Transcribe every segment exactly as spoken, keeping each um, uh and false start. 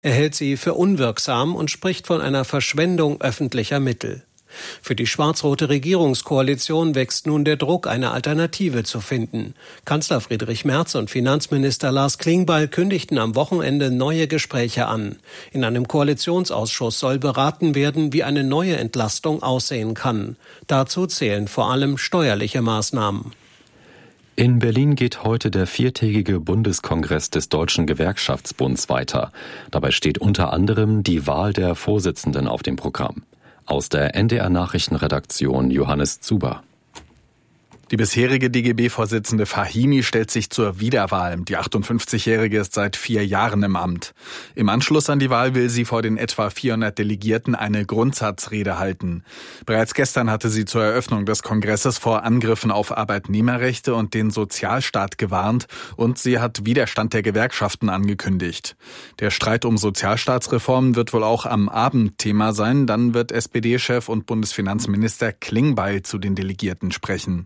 Er hält sie für unwirksam und spricht von einer Verschwendung öffentlicher Mittel. Für die schwarz-rote Regierungskoalition wächst nun der Druck, eine Alternative zu finden. Kanzler Friedrich Merz und Finanzminister Lars Klingbeil kündigten am Wochenende neue Gespräche an. In einem Koalitionsausschuss soll beraten werden, wie eine neue Entlastung aussehen kann. Dazu zählen vor allem steuerliche Maßnahmen. In Berlin geht heute der viertägige Bundeskongress des Deutschen Gewerkschaftsbunds weiter. Dabei steht unter anderem die Wahl der Vorsitzenden auf dem Programm. Aus der N D R-Nachrichtenredaktion Johannes Zuber. Die bisherige D G B-Vorsitzende Fahimi stellt sich zur Wiederwahl. Die achtundfünfzigjährige ist seit vier Jahren im Amt. Im Anschluss an die Wahl will sie vor den etwa vierhundert Delegierten eine Grundsatzrede halten. Bereits gestern hatte sie zur Eröffnung des Kongresses vor Angriffen auf Arbeitnehmerrechte und den Sozialstaat gewarnt und sie hat Widerstand der Gewerkschaften angekündigt. Der Streit um Sozialstaatsreformen wird wohl auch am Abend Thema sein. Dann wird S P D-Chef und Bundesfinanzminister Klingbeil zu den Delegierten sprechen.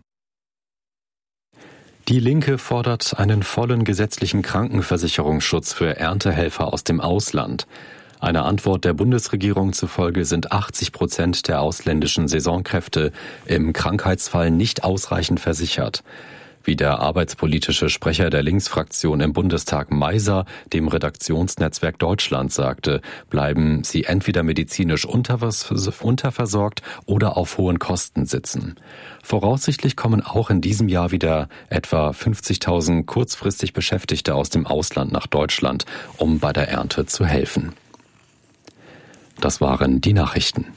Die Linke fordert einen vollen gesetzlichen Krankenversicherungsschutz für Erntehelfer aus dem Ausland. Einer Antwort der Bundesregierung zufolge sind achtzig Prozent der ausländischen Saisonkräfte im Krankheitsfall nicht ausreichend versichert. Wie der arbeitspolitische Sprecher der Linksfraktion im Bundestag Meiser dem Redaktionsnetzwerk Deutschland sagte, bleiben sie entweder medizinisch unterversorgt oder auf hohen Kosten sitzen. Voraussichtlich kommen auch in diesem Jahr wieder etwa fünfzigtausend kurzfristig Beschäftigte aus dem Ausland nach Deutschland, um bei der Ernte zu helfen. Das waren die Nachrichten.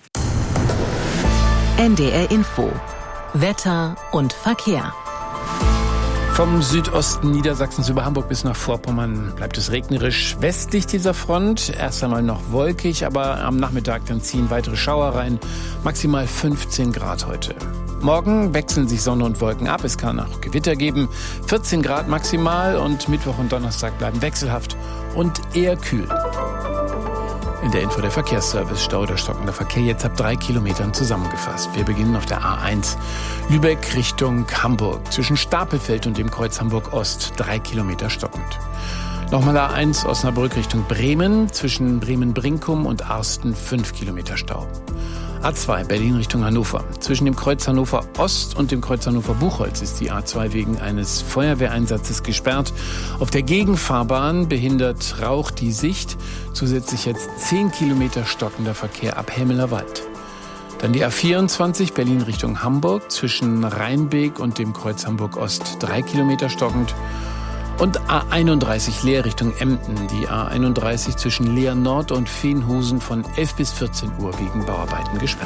N D R Info. Wetter und Verkehr. Vom Südosten Niedersachsens über Hamburg bis nach Vorpommern bleibt es regnerisch. Westlich dieser Front erst einmal noch wolkig, aber am Nachmittag dann ziehen weitere Schauer rein. Maximal fünfzehn Grad heute. Morgen wechseln sich Sonne und Wolken ab. Es kann auch Gewitter geben. vierzehn Grad maximal und Mittwoch und Donnerstag bleiben wechselhaft und eher kühl. In der Info der Verkehrsservice, Stau oder stockender Verkehr jetzt ab drei Kilometern zusammengefasst. Wir beginnen auf der A eins Lübeck Richtung Hamburg. Zwischen Stapelfeld und dem Kreuz Hamburg Ost drei Kilometer stockend. Nochmal A eins Osnabrück Richtung Bremen. Zwischen Bremen-Brinkum und Arsten fünf Kilometer Stau. A zwei Berlin Richtung Hannover. Zwischen dem Kreuz Hannover Ost und dem Kreuz Hannover Buchholz ist die A zwei wegen eines Feuerwehreinsatzes gesperrt. Auf der Gegenfahrbahn behindert Rauch die Sicht. Zusätzlich jetzt zehn Kilometer stockender Verkehr ab Hemmeler-Wald. Dann die A vierundzwanzig Berlin Richtung Hamburg. Zwischen Rheinbeek und dem Kreuz Hamburg Ost drei Kilometer stockend. Und A einunddreißig Leer Richtung Emden. Die A einunddreißig zwischen Leer Nord und Veenhusen von elf bis vierzehn Uhr wegen Bauarbeiten gesperrt.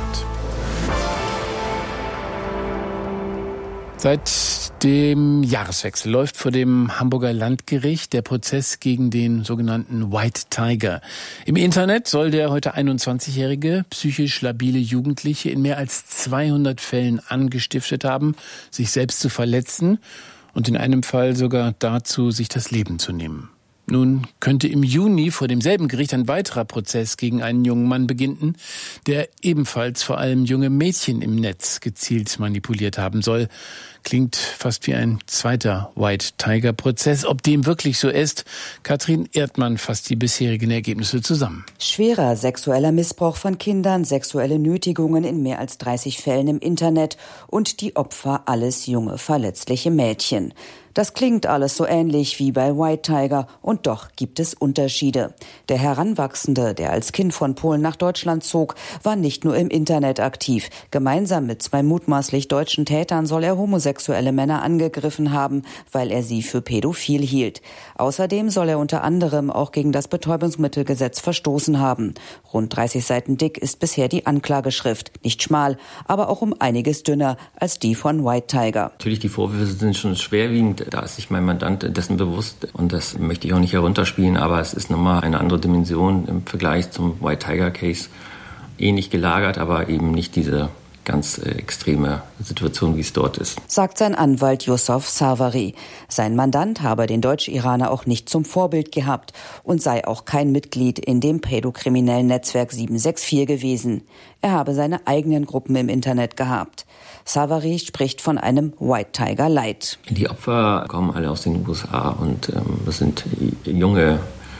Seit dem Jahreswechsel läuft vor dem Hamburger Landgericht der Prozess gegen den sogenannten White Tiger. Im Internet soll der heute einundzwanzigjährige psychisch labile Jugendliche in mehr als zweihundert Fällen angestiftet haben, sich selbst zu verletzen und in einem Fall sogar dazu, sich das Leben zu nehmen. Nun könnte im Juni vor demselben Gericht ein weiterer Prozess gegen einen jungen Mann beginnen, der ebenfalls vor allem junge Mädchen im Netz gezielt manipuliert haben soll. Klingt fast wie ein zweiter White-Tiger-Prozess. Ob dem wirklich so ist, Katrin Erdmann fasst die bisherigen Ergebnisse zusammen. Schwerer sexueller Missbrauch von Kindern, sexuelle Nötigungen in mehr als dreißig Fällen im Internet und die Opfer alles junge, verletzliche Mädchen. Das klingt alles so ähnlich wie bei White Tiger und doch gibt es Unterschiede. Der Heranwachsende, der als Kind von Polen nach Deutschland zog, war nicht nur im Internet aktiv. Gemeinsam mit zwei mutmaßlich deutschen Tätern soll er homosexuelle Männer angegriffen haben, weil er sie für pädophil hielt. Außerdem soll er unter anderem auch gegen das Betäubungsmittelgesetz verstoßen haben. Rund dreißig Seiten dick ist bisher die Anklageschrift. Nicht schmal, aber auch um einiges dünner als die von White Tiger. Natürlich, die Vorwürfe sind schon schwerwiegend. Da ist sich mein Mandant dessen bewusst und das möchte ich auch nicht herunterspielen, aber es ist nochmal eine andere Dimension im Vergleich zum White Tiger Case. Ähnlich gelagert, aber eben nicht diese ganz äh, extreme Situation, wie es dort ist. Sagt sein Anwalt Yusuf Savari. Sein Mandant habe den Deutsch-Iraner auch nicht zum Vorbild gehabt und sei auch kein Mitglied in dem pädokriminellen Netzwerk sieben sechs vier gewesen. Er habe seine eigenen Gruppen im Internet gehabt. Savari spricht von einem White Tiger Light. Die Opfer kommen alle aus den U S A und ähm, das sind junge,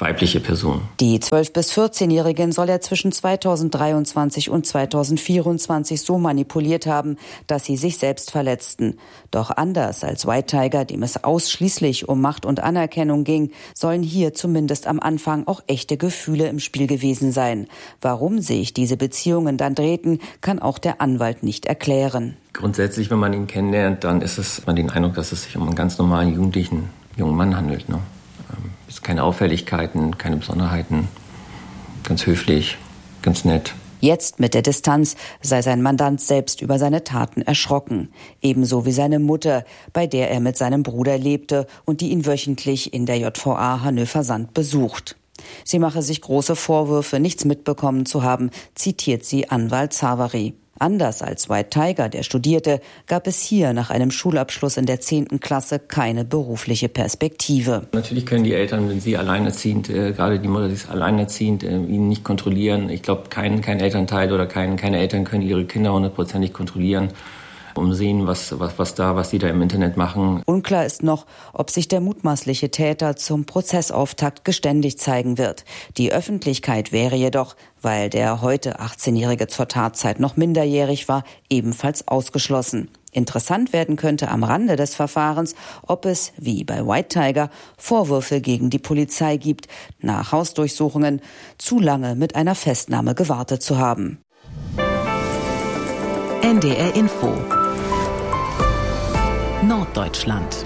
weibliche Person. Die zwölf- bis vierzehnjährigen soll er zwischen zweitausenddreiundzwanzig und zweitausendvierundzwanzig so manipuliert haben, dass sie sich selbst verletzten. Doch anders als White Tiger, dem es ausschließlich um Macht und Anerkennung ging, sollen hier zumindest am Anfang auch echte Gefühle im Spiel gewesen sein. Warum sich diese Beziehungen dann drehten, kann auch der Anwalt nicht erklären. Grundsätzlich, wenn man ihn kennenlernt, dann ist es man den Eindruck, dass es sich um einen ganz normalen jugendlichen jungen Mann handelt. Ne? Es sind keine Auffälligkeiten, keine Besonderheiten, ganz höflich, ganz nett. Jetzt mit der Distanz sei sein Mandant selbst über seine Taten erschrocken. Ebenso wie seine Mutter, bei der er mit seinem Bruder lebte und die ihn wöchentlich in der J V A Hannover-Sand besucht. Sie mache sich große Vorwürfe, nichts mitbekommen zu haben, zitiert sie Anwalt Zavary. Anders als White Tiger, der studierte, gab es hier nach einem Schulabschluss in der zehnten Klasse keine berufliche Perspektive. Natürlich können die Eltern, wenn sie alleinerziehend, äh, gerade die Mutter, die ist alleinerziehend, äh, ihn nicht kontrollieren. Ich glaube, kein, kein Elternteil oder kein, keine Eltern können ihre Kinder hundertprozentig kontrollieren, um sehen, was, was, was da, was die da im Internet machen. Unklar ist noch, ob sich der mutmaßliche Täter zum Prozessauftakt geständig zeigen wird. Die Öffentlichkeit wäre jedoch, weil der heute achtzehnjährige zur Tatzeit noch minderjährig war, ebenfalls ausgeschlossen. Interessant werden könnte am Rande des Verfahrens, ob es, wie bei White Tiger, Vorwürfe gegen die Polizei gibt, nach Hausdurchsuchungen zu lange mit einer Festnahme gewartet zu haben. N D R Info Norddeutschland.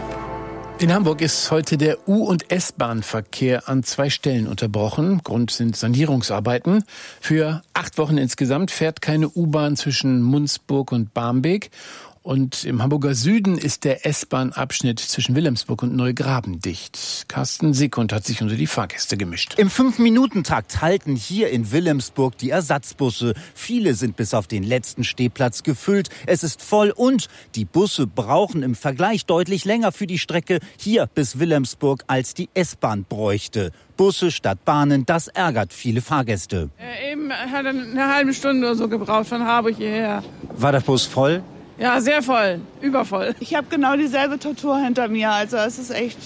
In Hamburg ist heute der U- und S-Bahn-Verkehr an zwei Stellen unterbrochen. Grund sind Sanierungsarbeiten. Für acht Wochen insgesamt fährt keine U-Bahn zwischen Munzburg und Barmbek. Und im Hamburger Süden ist der S-Bahn-Abschnitt zwischen Wilhelmsburg und Neugraben dicht. Carsten Sekund hat sich unter die Fahrgäste gemischt. Im Fünf-Minuten-Takt halten hier in Wilhelmsburg die Ersatzbusse. Viele sind bis auf den letzten Stehplatz gefüllt. Es ist voll und die Busse brauchen im Vergleich deutlich länger für die Strecke hier bis Wilhelmsburg, als die S-Bahn bräuchte. Busse statt Bahnen, das ärgert viele Fahrgäste. Äh, eben hat er eine halbe Stunde oder so gebraucht von Harburg hierher. War der Bus voll? Ja, sehr voll, übervoll. Ich habe genau dieselbe Tortur hinter mir, also es ist echt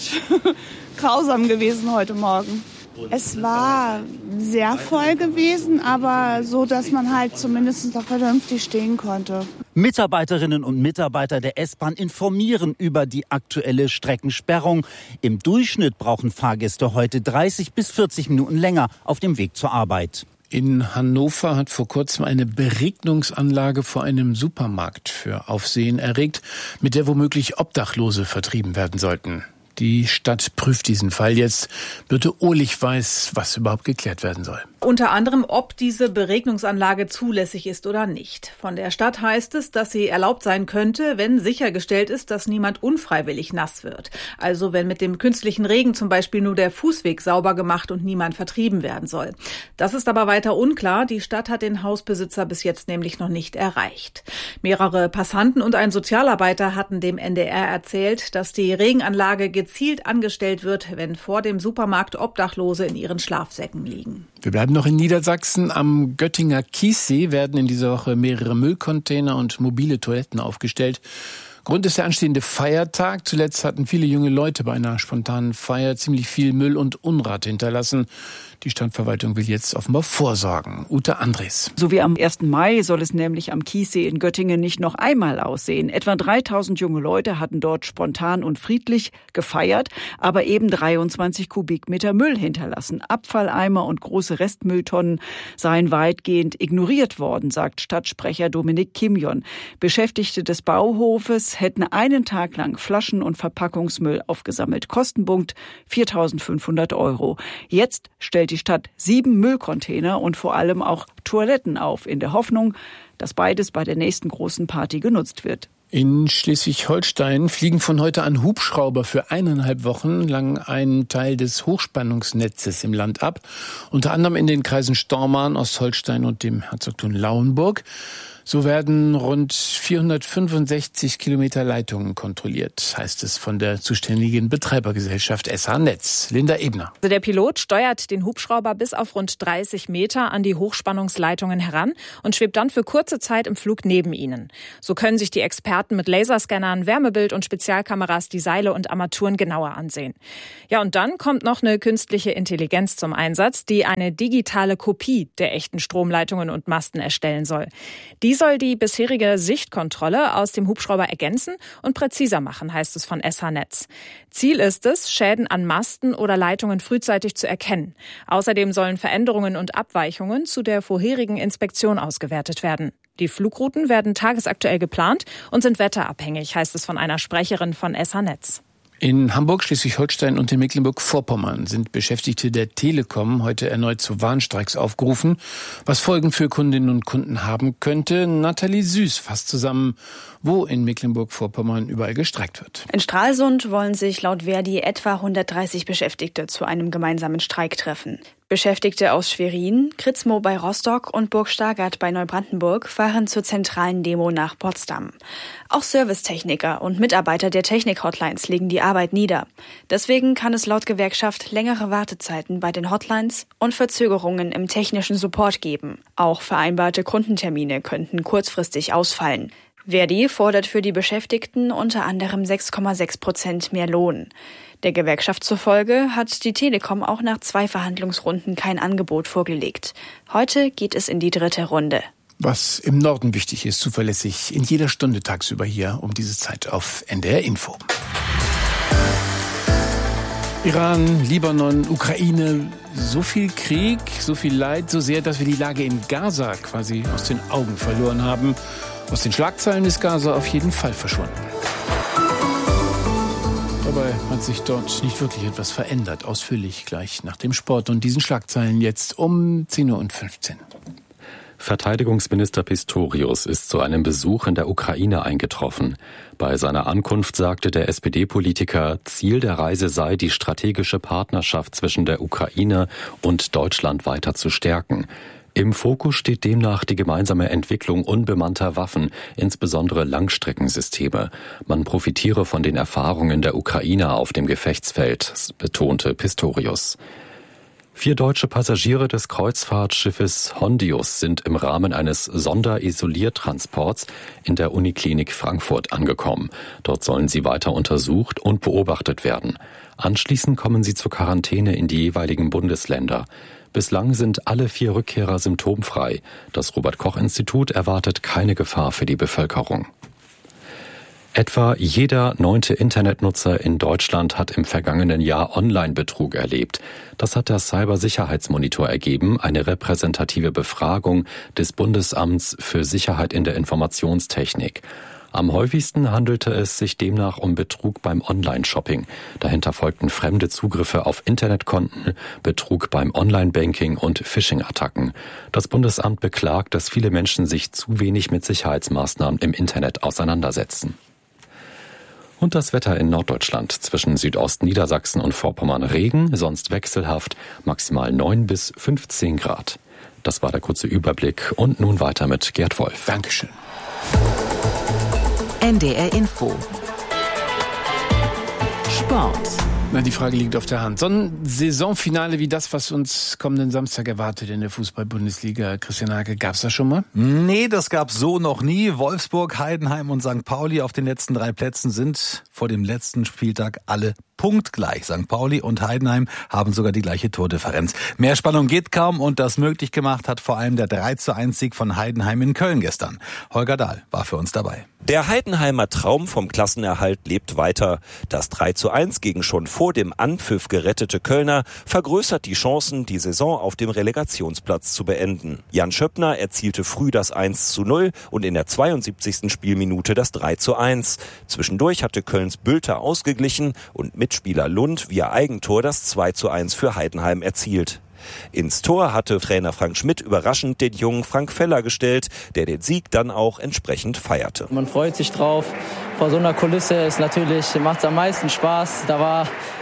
grausam gewesen heute Morgen. Es war sehr voll gewesen, aber so, dass man halt zumindest noch vernünftig stehen konnte. Mitarbeiterinnen und Mitarbeiter der S-Bahn informieren über die aktuelle Streckensperrung. Im Durchschnitt brauchen Fahrgäste heute dreißig bis vierzig Minuten länger auf dem Weg zur Arbeit. In Hannover hat vor kurzem eine Beregnungsanlage vor einem Supermarkt für Aufsehen erregt, mit der womöglich Obdachlose vertrieben werden sollten. Die Stadt prüft diesen Fall jetzt. Birte Ohlich weiß, was überhaupt geklärt werden soll. Unter anderem, ob diese Beregnungsanlage zulässig ist oder nicht. Von der Stadt heißt es, dass sie erlaubt sein könnte, wenn sichergestellt ist, dass niemand unfreiwillig nass wird. Also wenn mit dem künstlichen Regen zum Beispiel nur der Fußweg sauber gemacht und niemand vertrieben werden soll. Das ist aber weiter unklar. Die Stadt hat den Hausbesitzer bis jetzt nämlich noch nicht erreicht. Mehrere Passanten und ein Sozialarbeiter hatten dem N D R erzählt, dass die Regenanlage gezielt angestellt wird, wenn vor dem Supermarkt Obdachlose in ihren Schlafsäcken liegen. Wir bleiben noch in Niedersachsen. Am Göttinger Kiessee werden in dieser Woche mehrere Müllcontainer und mobile Toiletten aufgestellt. Grund ist der anstehende Feiertag. Zuletzt hatten viele junge Leute bei einer spontanen Feier ziemlich viel Müll und Unrat hinterlassen. Die Stadtverwaltung will jetzt offenbar vorsorgen. Ute Andres. So wie am ersten Mai soll es nämlich am Kiessee in Göttingen nicht noch einmal aussehen. Etwa dreitausend junge Leute hatten dort spontan und friedlich gefeiert, aber eben dreiundzwanzig Kubikmeter Müll hinterlassen. Abfalleimer und große Restmülltonnen seien weitgehend ignoriert worden, sagt Stadtsprecher Dominik Kimjon. Beschäftigte des Bauhofes hätten einen Tag lang Flaschen- und Verpackungsmüll aufgesammelt. Kostenpunkt viertausendfünfhundert Euro. Jetzt stellt die Stadt sieben Müllcontainer und vor allem auch Toiletten auf, in der Hoffnung, dass beides bei der nächsten großen Party genutzt wird. In Schleswig-Holstein fliegen von heute an Hubschrauber für eineinhalb Wochen lang einen Teil des Hochspannungsnetzes im Land ab. Unter anderem in den Kreisen Stormarn, Ostholstein und dem Herzogtum Lauenburg. So werden rund vierhundertfünfundsechzig Kilometer Leitungen kontrolliert, heißt es von der zuständigen Betreibergesellschaft S H Netz. Linda Ebner. Also der Pilot steuert den Hubschrauber bis auf rund dreißig Meter an die Hochspannungsleitungen heran und schwebt dann für kurze Zeit im Flug neben ihnen. So können sich die Experten mit Laserscannern, Wärmebild und Spezialkameras die Seile und Armaturen genauer ansehen. Ja, und dann kommt noch eine künstliche Intelligenz zum Einsatz, die eine digitale Kopie der echten Stromleitungen und Masten erstellen soll. Die soll die bisherige Sichtkontrolle aus dem Hubschrauber ergänzen und präziser machen, heißt es von S H Netz. Ziel ist es, Schäden an Masten oder Leitungen frühzeitig zu erkennen. Außerdem sollen Veränderungen und Abweichungen zu der vorherigen Inspektion ausgewertet werden. Die Flugrouten werden tagesaktuell geplant und sind wetterabhängig, heißt es von einer Sprecherin von S H Netz. In Hamburg, Schleswig-Holstein und in Mecklenburg-Vorpommern sind Beschäftigte der Telekom heute erneut zu Warnstreiks aufgerufen, was Folgen für Kundinnen und Kunden haben könnte. Nathalie Süß fasst zusammen, wo in Mecklenburg-Vorpommern überall gestreikt wird. In Stralsund wollen sich laut Verdi etwa hundertdreißig Beschäftigte zu einem gemeinsamen Streik treffen. Beschäftigte aus Schwerin, Kritzmo bei Rostock und Burg Stargard bei Neubrandenburg fahren zur zentralen Demo nach Potsdam. Auch Servicetechniker und Mitarbeiter der Technik-Hotlines legen die Arbeit nieder. Deswegen kann es laut Gewerkschaft längere Wartezeiten bei den Hotlines und Verzögerungen im technischen Support geben. Auch vereinbarte Kundentermine könnten kurzfristig ausfallen. Verdi fordert für die Beschäftigten unter anderem sechs Komma sechs Prozent mehr Lohn. Der Gewerkschaft zufolge hat die Telekom auch nach zwei Verhandlungsrunden kein Angebot vorgelegt. Heute geht es in die dritte Runde. Was im Norden wichtig ist, zuverlässig in jeder Stunde tagsüber hier um diese Zeit auf N D R Info. Iran, Libanon, Ukraine, so viel Krieg, so viel Leid, so sehr, dass wir die Lage in Gaza quasi aus den Augen verloren haben. Aus den Schlagzeilen ist Gaza auf jeden Fall verschwunden. Dabei hat sich dort nicht wirklich etwas verändert. Ausführlich gleich nach dem Sport und diesen Schlagzeilen jetzt um zehn Uhr fünfzehn. Verteidigungsminister Pistorius ist zu einem Besuch in der Ukraine eingetroffen. Bei seiner Ankunft sagte der S P D-Politiker, Ziel der Reise sei, die strategische Partnerschaft zwischen der Ukraine und Deutschland weiter zu stärken. Im Fokus steht demnach die gemeinsame Entwicklung unbemannter Waffen, insbesondere Langstreckensysteme. Man profitiere von den Erfahrungen der Ukrainer auf dem Gefechtsfeld, betonte Pistorius. Vier deutsche Passagiere des Kreuzfahrtschiffes Hondius sind im Rahmen eines Sonderisoliertransports in der Uniklinik Frankfurt angekommen. Dort sollen sie weiter untersucht und beobachtet werden. Anschließend kommen sie zur Quarantäne in die jeweiligen Bundesländer. Bislang sind alle vier Rückkehrer symptomfrei. Das Robert-Koch-Institut erwartet keine Gefahr für die Bevölkerung. Etwa jeder neunte Internetnutzer in Deutschland hat im vergangenen Jahr Online-Betrug erlebt. Das hat der Cybersicherheitsmonitor ergeben, eine repräsentative Befragung des Bundesamts für Sicherheit in der Informationstechnik. Am häufigsten handelte es sich demnach um Betrug beim Online-Shopping. Dahinter folgten fremde Zugriffe auf Internetkonten, Betrug beim Online-Banking und Phishing-Attacken. Das Bundesamt beklagt, dass viele Menschen sich zu wenig mit Sicherheitsmaßnahmen im Internet auseinandersetzen. Und das Wetter in Norddeutschland. Zwischen Südostniedersachsen und Vorpommern Regen, sonst wechselhaft, maximal neun bis fünfzehn Grad. Das war der kurze Überblick und nun weiter mit Gerd Wolf. Dankeschön. N D R Info. Sport. Na, die Frage liegt auf der Hand. So ein Saisonfinale wie das, was uns kommenden Samstag erwartet in der Fußball-Bundesliga, Christian Hake, gab's das schon mal? Nee, das gab's so noch nie. Wolfsburg, Heidenheim und Sankt Pauli auf den letzten drei Plätzen sind vor dem letzten Spieltag alle punktgleich. Sankt Pauli und Heidenheim haben sogar die gleiche Tordifferenz. Mehr Spannung geht kaum und das möglich gemacht hat vor allem der drei zu eins Sieg von Heidenheim in Köln gestern. Holger Dahl war für uns dabei. Der Heidenheimer Traum vom Klassenerhalt lebt weiter. Das drei zu eins gegen schon vor dem Anpfiff gerettete Kölner vergrößert die Chancen, die Saison auf dem Relegationsplatz zu beenden. Jan Schöppner erzielte früh das eins zu null und in der zweiundsiebzigsten Spielminute das drei zu eins. Zwischendurch hatte Kölns Bülter ausgeglichen und Mitspieler Lund via Eigentor das zwei zu eins für Heidenheim erzielt. Ins Tor hatte Trainer Frank Schmidt überraschend den jungen Frank Feller gestellt, der den Sieg dann auch entsprechend feierte. Man freut sich drauf. Vor so einer Kulisse ist natürlich, macht es am meisten Spaß. Da war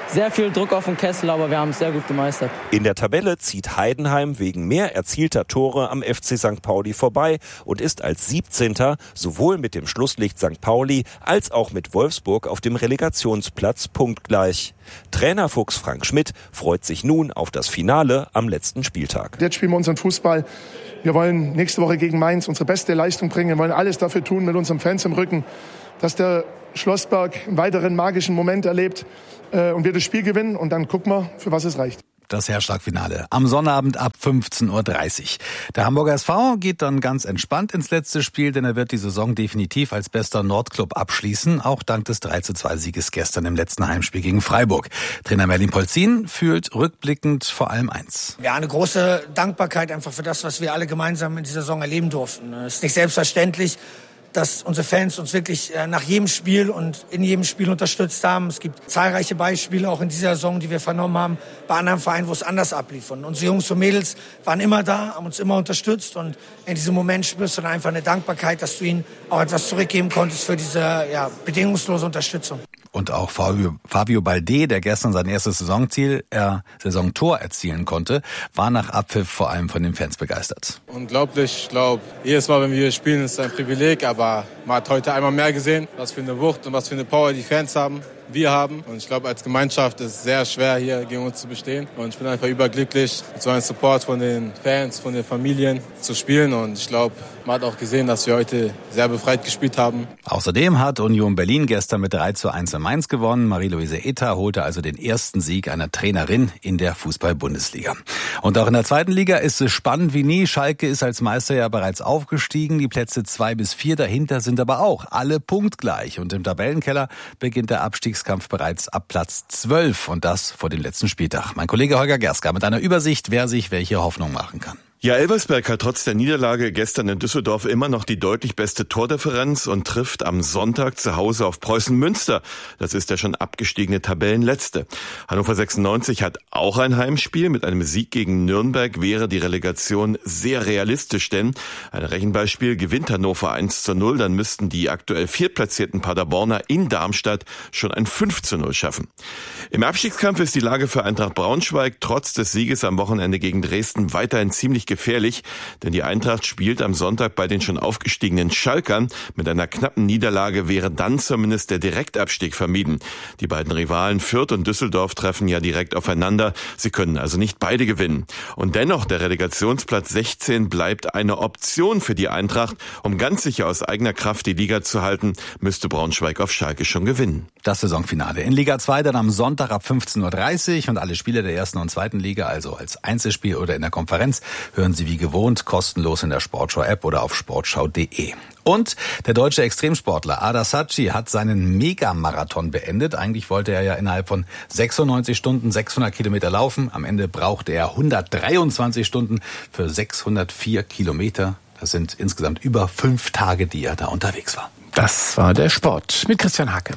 sehr viel Druck auf den Kessel, aber wir haben es sehr gut gemeistert. In der Tabelle zieht Heidenheim wegen mehr erzielter Tore am F C Sankt Pauli vorbei und ist als siebzehnter sowohl mit dem Schlusslicht Sankt Pauli als auch mit Wolfsburg auf dem Relegationsplatz punktgleich. Trainer Fuchs Frank Schmidt freut sich nun auf das Finale am letzten Spieltag. Jetzt spielen wir unseren Fußball. Wir wollen nächste Woche gegen Mainz unsere beste Leistung bringen. Wir wollen alles dafür tun mit unseren Fans im Rücken, dass der Schlossberg einen weiteren magischen Moment erlebt äh, und wir das Spiel gewinnen. Und dann gucken wir, für was es reicht. Das Herzschlagfinale am Sonnabend ab fünfzehn Uhr dreißig. Der Hamburger S V geht dann ganz entspannt ins letzte Spiel, denn er wird die Saison definitiv als bester Nordclub abschließen, auch dank des drei zu zwei Sieges gestern im letzten Heimspiel gegen Freiburg. Trainer Merlin Polzin fühlt rückblickend vor allem eins. Ja, eine große Dankbarkeit einfach für das, was wir alle gemeinsam in dieser Saison erleben durften. Es ist nicht selbstverständlich, dass unsere Fans uns wirklich nach jedem Spiel und in jedem Spiel unterstützt haben. Es gibt zahlreiche Beispiele auch in dieser Saison, die wir vernommen haben, bei anderen Vereinen, wo es anders ablief. Und unsere Jungs und Mädels waren immer da, haben uns immer unterstützt. Und in diesem Moment spürst du dann einfach eine Dankbarkeit, dass du ihnen auch etwas zurückgeben konntest für diese ja, bedingungslose Unterstützung. Und auch Fabio, Fabio Balde, der gestern sein erstes Saisonziel, äh, Saisontor erzielen konnte, war nach Abpfiff vor allem von den Fans begeistert. Unglaublich, ich glaube, jedes Mal, wenn wir hier spielen, ist ein Privileg, aber man hat heute einmal mehr gesehen, was für eine Wucht und was für eine Power die Fans haben, wir haben. Und ich glaube, als Gemeinschaft ist es sehr schwer, hier gegen uns zu bestehen. Und ich bin einfach überglücklich, mit so einem Support von den Fans, von den Familien zu spielen. Und ich glaube, man hat auch gesehen, dass wir heute sehr befreit gespielt haben. Außerdem hat Union Berlin gestern mit drei zu eins in Mainz gewonnen. Marie-Louise Eta holte also den ersten Sieg einer Trainerin in der Fußball-Bundesliga. Und auch in der zweiten Liga ist es spannend wie nie. Schalke ist als Meister ja bereits aufgestiegen. Die Plätze zwei bis vier dahinter sind aber auch alle punktgleich. Und im Tabellenkeller beginnt der Abstiegskampf bereits ab Platz zwölf. Und das vor dem letzten Spieltag. Mein Kollege Holger Gerska mit einer Übersicht, wer sich welche Hoffnung machen kann. Ja, Elversberg hat trotz der Niederlage gestern in Düsseldorf immer noch die deutlich beste Tordifferenz und trifft am Sonntag zu Hause auf Preußen Münster. Das ist der schon abgestiegene Tabellenletzte. Hannover sechsundneunzig hat auch ein Heimspiel. Mit einem Sieg gegen Nürnberg wäre die Relegation sehr realistisch, denn ein Rechenbeispiel: gewinnt Hannover eins zu null, dann müssten die aktuell viertplatzierten Paderborner in Darmstadt schon ein fünf zu null schaffen. Im Abstiegskampf ist die Lage für Eintracht Braunschweig trotz des Sieges am Wochenende gegen Dresden weiterhin ziemlich gefährlich, denn die Eintracht spielt am Sonntag bei den schon aufgestiegenen Schalkern. Mit einer knappen Niederlage wäre dann zumindest der Direktabstieg vermieden. Die beiden Rivalen Fürth und Düsseldorf treffen ja direkt aufeinander. Sie können also nicht beide gewinnen. Und dennoch, der Relegationsplatz sechzehn bleibt eine Option für die Eintracht. Um ganz sicher aus eigener Kraft die Liga zu halten, müsste Braunschweig auf Schalke schon gewinnen. Das Saisonfinale in Liga zwei dann am Sonntag ab fünfzehn Uhr dreißig und alle Spiele der ersten und zweiten Liga, also als Einzelspiel oder in der Konferenz, hören Sie wie gewohnt kostenlos in der Sportschau-App oder auf sportschau punkt de. Und der deutsche Extremsportler Ada Sacchi hat seinen Megamarathon beendet. Eigentlich wollte er ja innerhalb von sechsundneunzig Stunden sechshundert Kilometer laufen. Am Ende brauchte er hundertdreiundzwanzig Stunden für sechshundertvier Kilometer. Das sind insgesamt über fünf Tage, die er da unterwegs war. Das war der Sport mit Christian Hacke.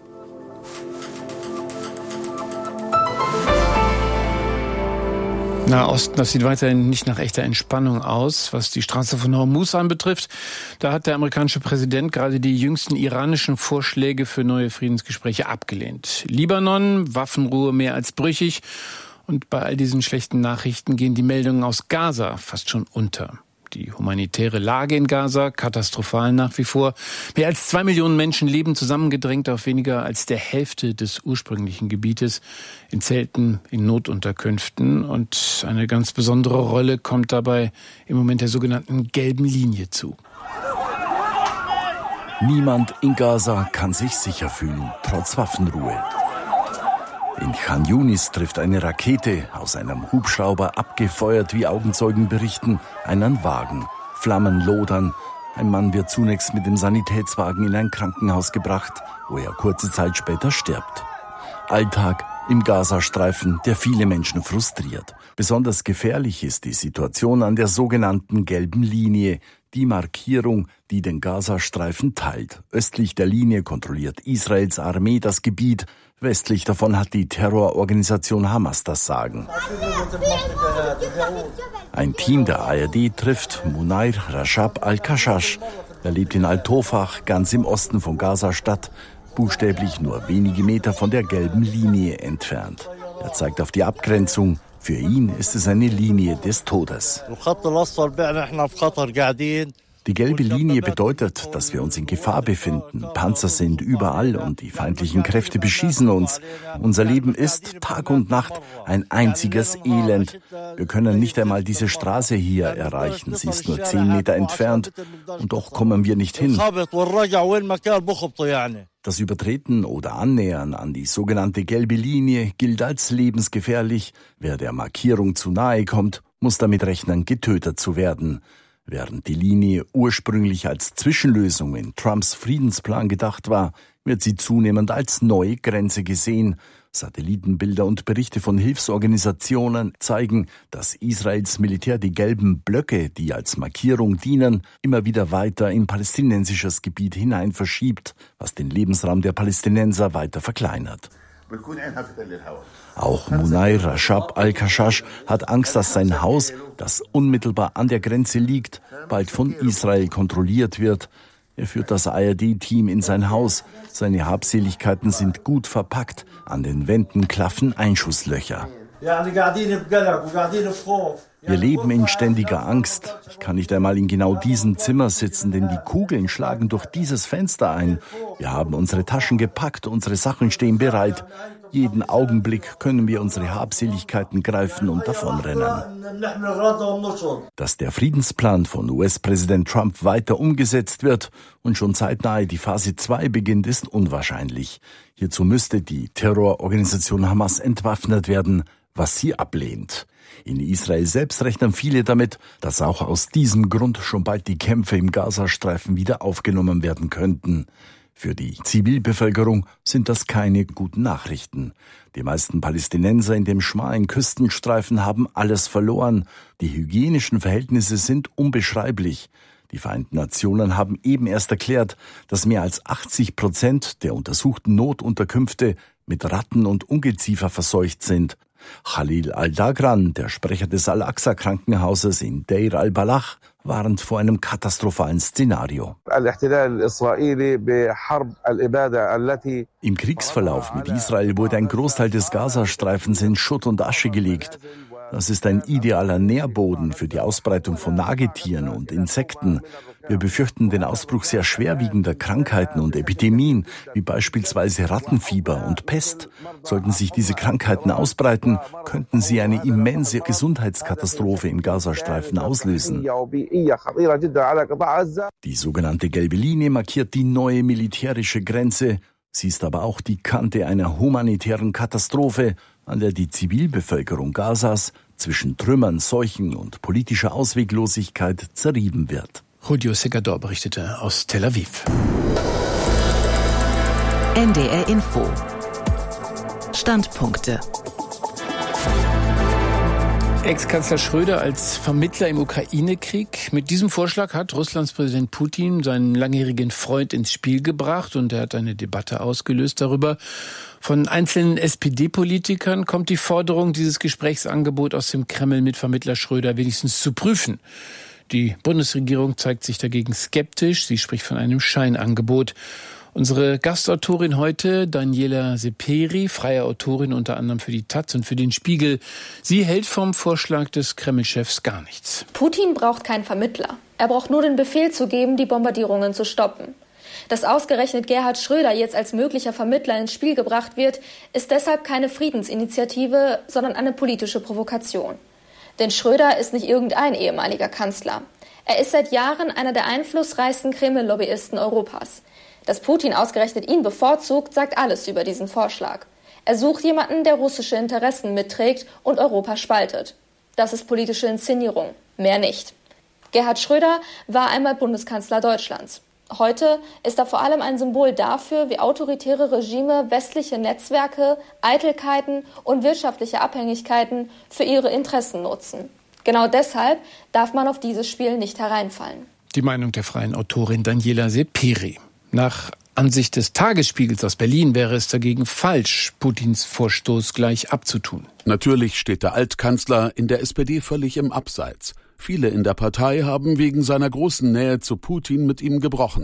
Nahosten, das sieht weiterhin nicht nach echter Entspannung aus, was die Straße von Hormuz anbetrifft. Da hat der amerikanische Präsident gerade die jüngsten iranischen Vorschläge für neue Friedensgespräche abgelehnt. Libanon, Waffenruhe mehr als brüchig. Und bei all diesen schlechten Nachrichten gehen die Meldungen aus Gaza fast schon unter. Die humanitäre Lage in Gaza katastrophal nach wie vor. Mehr als zwei Millionen Menschen leben zusammengedrängt auf weniger als der Hälfte des ursprünglichen Gebietes, in Zelten, in Notunterkünften. Und eine ganz besondere Rolle kommt dabei im Moment der sogenannten gelben Linie zu. Niemand in Gaza kann sich sicher fühlen, trotz Waffenruhe. In Khan Yunis trifft eine Rakete, aus einem Hubschrauber abgefeuert, wie Augenzeugen berichten, einen Wagen. Flammen lodern. Ein Mann wird zunächst mit dem Sanitätswagen in ein Krankenhaus gebracht, wo er kurze Zeit später stirbt. Alltag im Gazastreifen, der viele Menschen frustriert. Besonders gefährlich ist die Situation an der sogenannten gelben Linie, die Markierung, die den Gazastreifen teilt. Östlich der Linie kontrolliert Israels Armee das Gebiet. Westlich davon hat die Terrororganisation Hamas das Sagen. Ein Team der A R D trifft Munair Rashab al-Kashash. Er lebt in Al-Tofach, ganz im Osten von Gaza-Stadt. buchstäblich nur wenige Meter von der gelben Linie entfernt. Er zeigt auf die Abgrenzung. Für ihn ist es eine Linie des Todes. Die gelbe Linie bedeutet, dass wir uns in Gefahr befinden. Panzer sind überall und die feindlichen Kräfte beschießen uns. Unser Leben ist Tag und Nacht ein einziges Elend. Wir können nicht einmal diese Straße hier erreichen. Sie ist nur zehn Meter entfernt und doch kommen wir nicht hin. Das Übertreten oder Annähern an die sogenannte gelbe Linie gilt als lebensgefährlich. Wer der Markierung zu nahe kommt, muss damit rechnen, getötet zu werden. Während die Linie ursprünglich als Zwischenlösung in Trumps Friedensplan gedacht war, wird sie zunehmend als neue Grenze gesehen. Satellitenbilder und Berichte von Hilfsorganisationen zeigen, dass Israels Militär die gelben Blöcke, die als Markierung dienen, immer wieder weiter in palästinensisches Gebiet hinein verschiebt, was den Lebensraum der Palästinenser weiter verkleinert. Auch Munay Rashab al-Kashash hat Angst, dass sein Haus, das unmittelbar an der Grenze liegt, bald von Israel kontrolliert wird. Er führt das A R D-Team in sein Haus. Seine Habseligkeiten sind gut verpackt. An den Wänden klaffen Einschusslöcher. Wir leben in ständiger Angst. Ich kann nicht einmal in genau diesem Zimmer sitzen, denn die Kugeln schlagen durch dieses Fenster ein. Wir haben unsere Taschen gepackt, unsere Sachen stehen bereit. Jeden Augenblick können wir unsere Habseligkeiten greifen und davonrennen. Dass der Friedensplan von U S-Präsident Trump weiter umgesetzt wird und schon zeitnahe die Phase zwei beginnt, ist unwahrscheinlich. Hierzu müsste die Terrororganisation Hamas entwaffnet werden, was sie ablehnt. In Israel selbst rechnen viele damit, dass auch aus diesem Grund schon bald die Kämpfe im Gazastreifen wieder aufgenommen werden könnten. Für die Zivilbevölkerung sind das keine guten Nachrichten. Die meisten Palästinenser in dem schmalen Küstenstreifen haben alles verloren. Die hygienischen Verhältnisse sind unbeschreiblich. Die Vereinten Nationen haben eben erst erklärt, dass mehr als achtzig Prozent der untersuchten Notunterkünfte mit Ratten und Ungeziefer verseucht sind. Khalil al-Dagran, der Sprecher des Al-Aqsa-Krankenhauses in Deir al-Balach, warnt vor einem katastrophalen Szenario. Im Kriegsverlauf mit Israel wurde ein Großteil des Gazastreifens in Schutt und Asche gelegt. Das ist ein idealer Nährboden für die Ausbreitung von Nagetieren und Insekten. Wir befürchten den Ausbruch sehr schwerwiegender Krankheiten und Epidemien, wie beispielsweise Rattenfieber und Pest. Sollten sich diese Krankheiten ausbreiten, könnten sie eine immense Gesundheitskatastrophe im Gazastreifen auslösen. Die sogenannte gelbe Linie markiert die neue militärische Grenze. Sie ist aber auch die Kante einer humanitären Katastrophe, an der die Zivilbevölkerung Gazas zwischen Trümmern, Seuchen und politischer Ausweglosigkeit zerrieben wird. Julio Segador berichtete aus Tel Aviv. N D R Info. Standpunkte. Ex-Kanzler Schröder als Vermittler im Ukraine-Krieg. Mit diesem Vorschlag hat Russlands Präsident Putin seinen langjährigen Freund ins Spiel gebracht und er hat eine Debatte ausgelöst darüber. Von einzelnen S P D-Politikern kommt die Forderung, dieses Gesprächsangebot aus dem Kreml mit Vermittler Schröder wenigstens zu prüfen. Die Bundesregierung zeigt sich dagegen skeptisch. Sie spricht von einem Scheinangebot. Unsere Gastautorin heute, Daniela Seperi, freie Autorin unter anderem für die Taz und für den Spiegel. Sie hält vom Vorschlag des Kreml-Chefs gar nichts. Putin braucht keinen Vermittler. Er braucht nur den Befehl zu geben, die Bombardierungen zu stoppen. Dass ausgerechnet Gerhard Schröder jetzt als möglicher Vermittler ins Spiel gebracht wird, ist deshalb keine Friedensinitiative, sondern eine politische Provokation. Denn Schröder ist nicht irgendein ehemaliger Kanzler. Er ist seit Jahren einer der einflussreichsten Kreml-Lobbyisten Europas. Dass Putin ausgerechnet ihn bevorzugt, sagt alles über diesen Vorschlag. Er sucht jemanden, der russische Interessen mitträgt und Europa spaltet. Das ist politische Inszenierung, mehr nicht. Gerhard Schröder war einmal Bundeskanzler Deutschlands. Heute ist er vor allem ein Symbol dafür, wie autoritäre Regime westliche Netzwerke, Eitelkeiten und wirtschaftliche Abhängigkeiten für ihre Interessen nutzen. Genau deshalb darf man auf dieses Spiel nicht hereinfallen. Die Meinung der freien Autorin Daniela Seperi. Nach Ansicht des Tagesspiegels aus Berlin wäre es dagegen falsch, Putins Vorstoß gleich abzutun. Natürlich steht der Altkanzler in der S P D völlig im Abseits. Viele in der Partei haben wegen seiner großen Nähe zu Putin mit ihm gebrochen.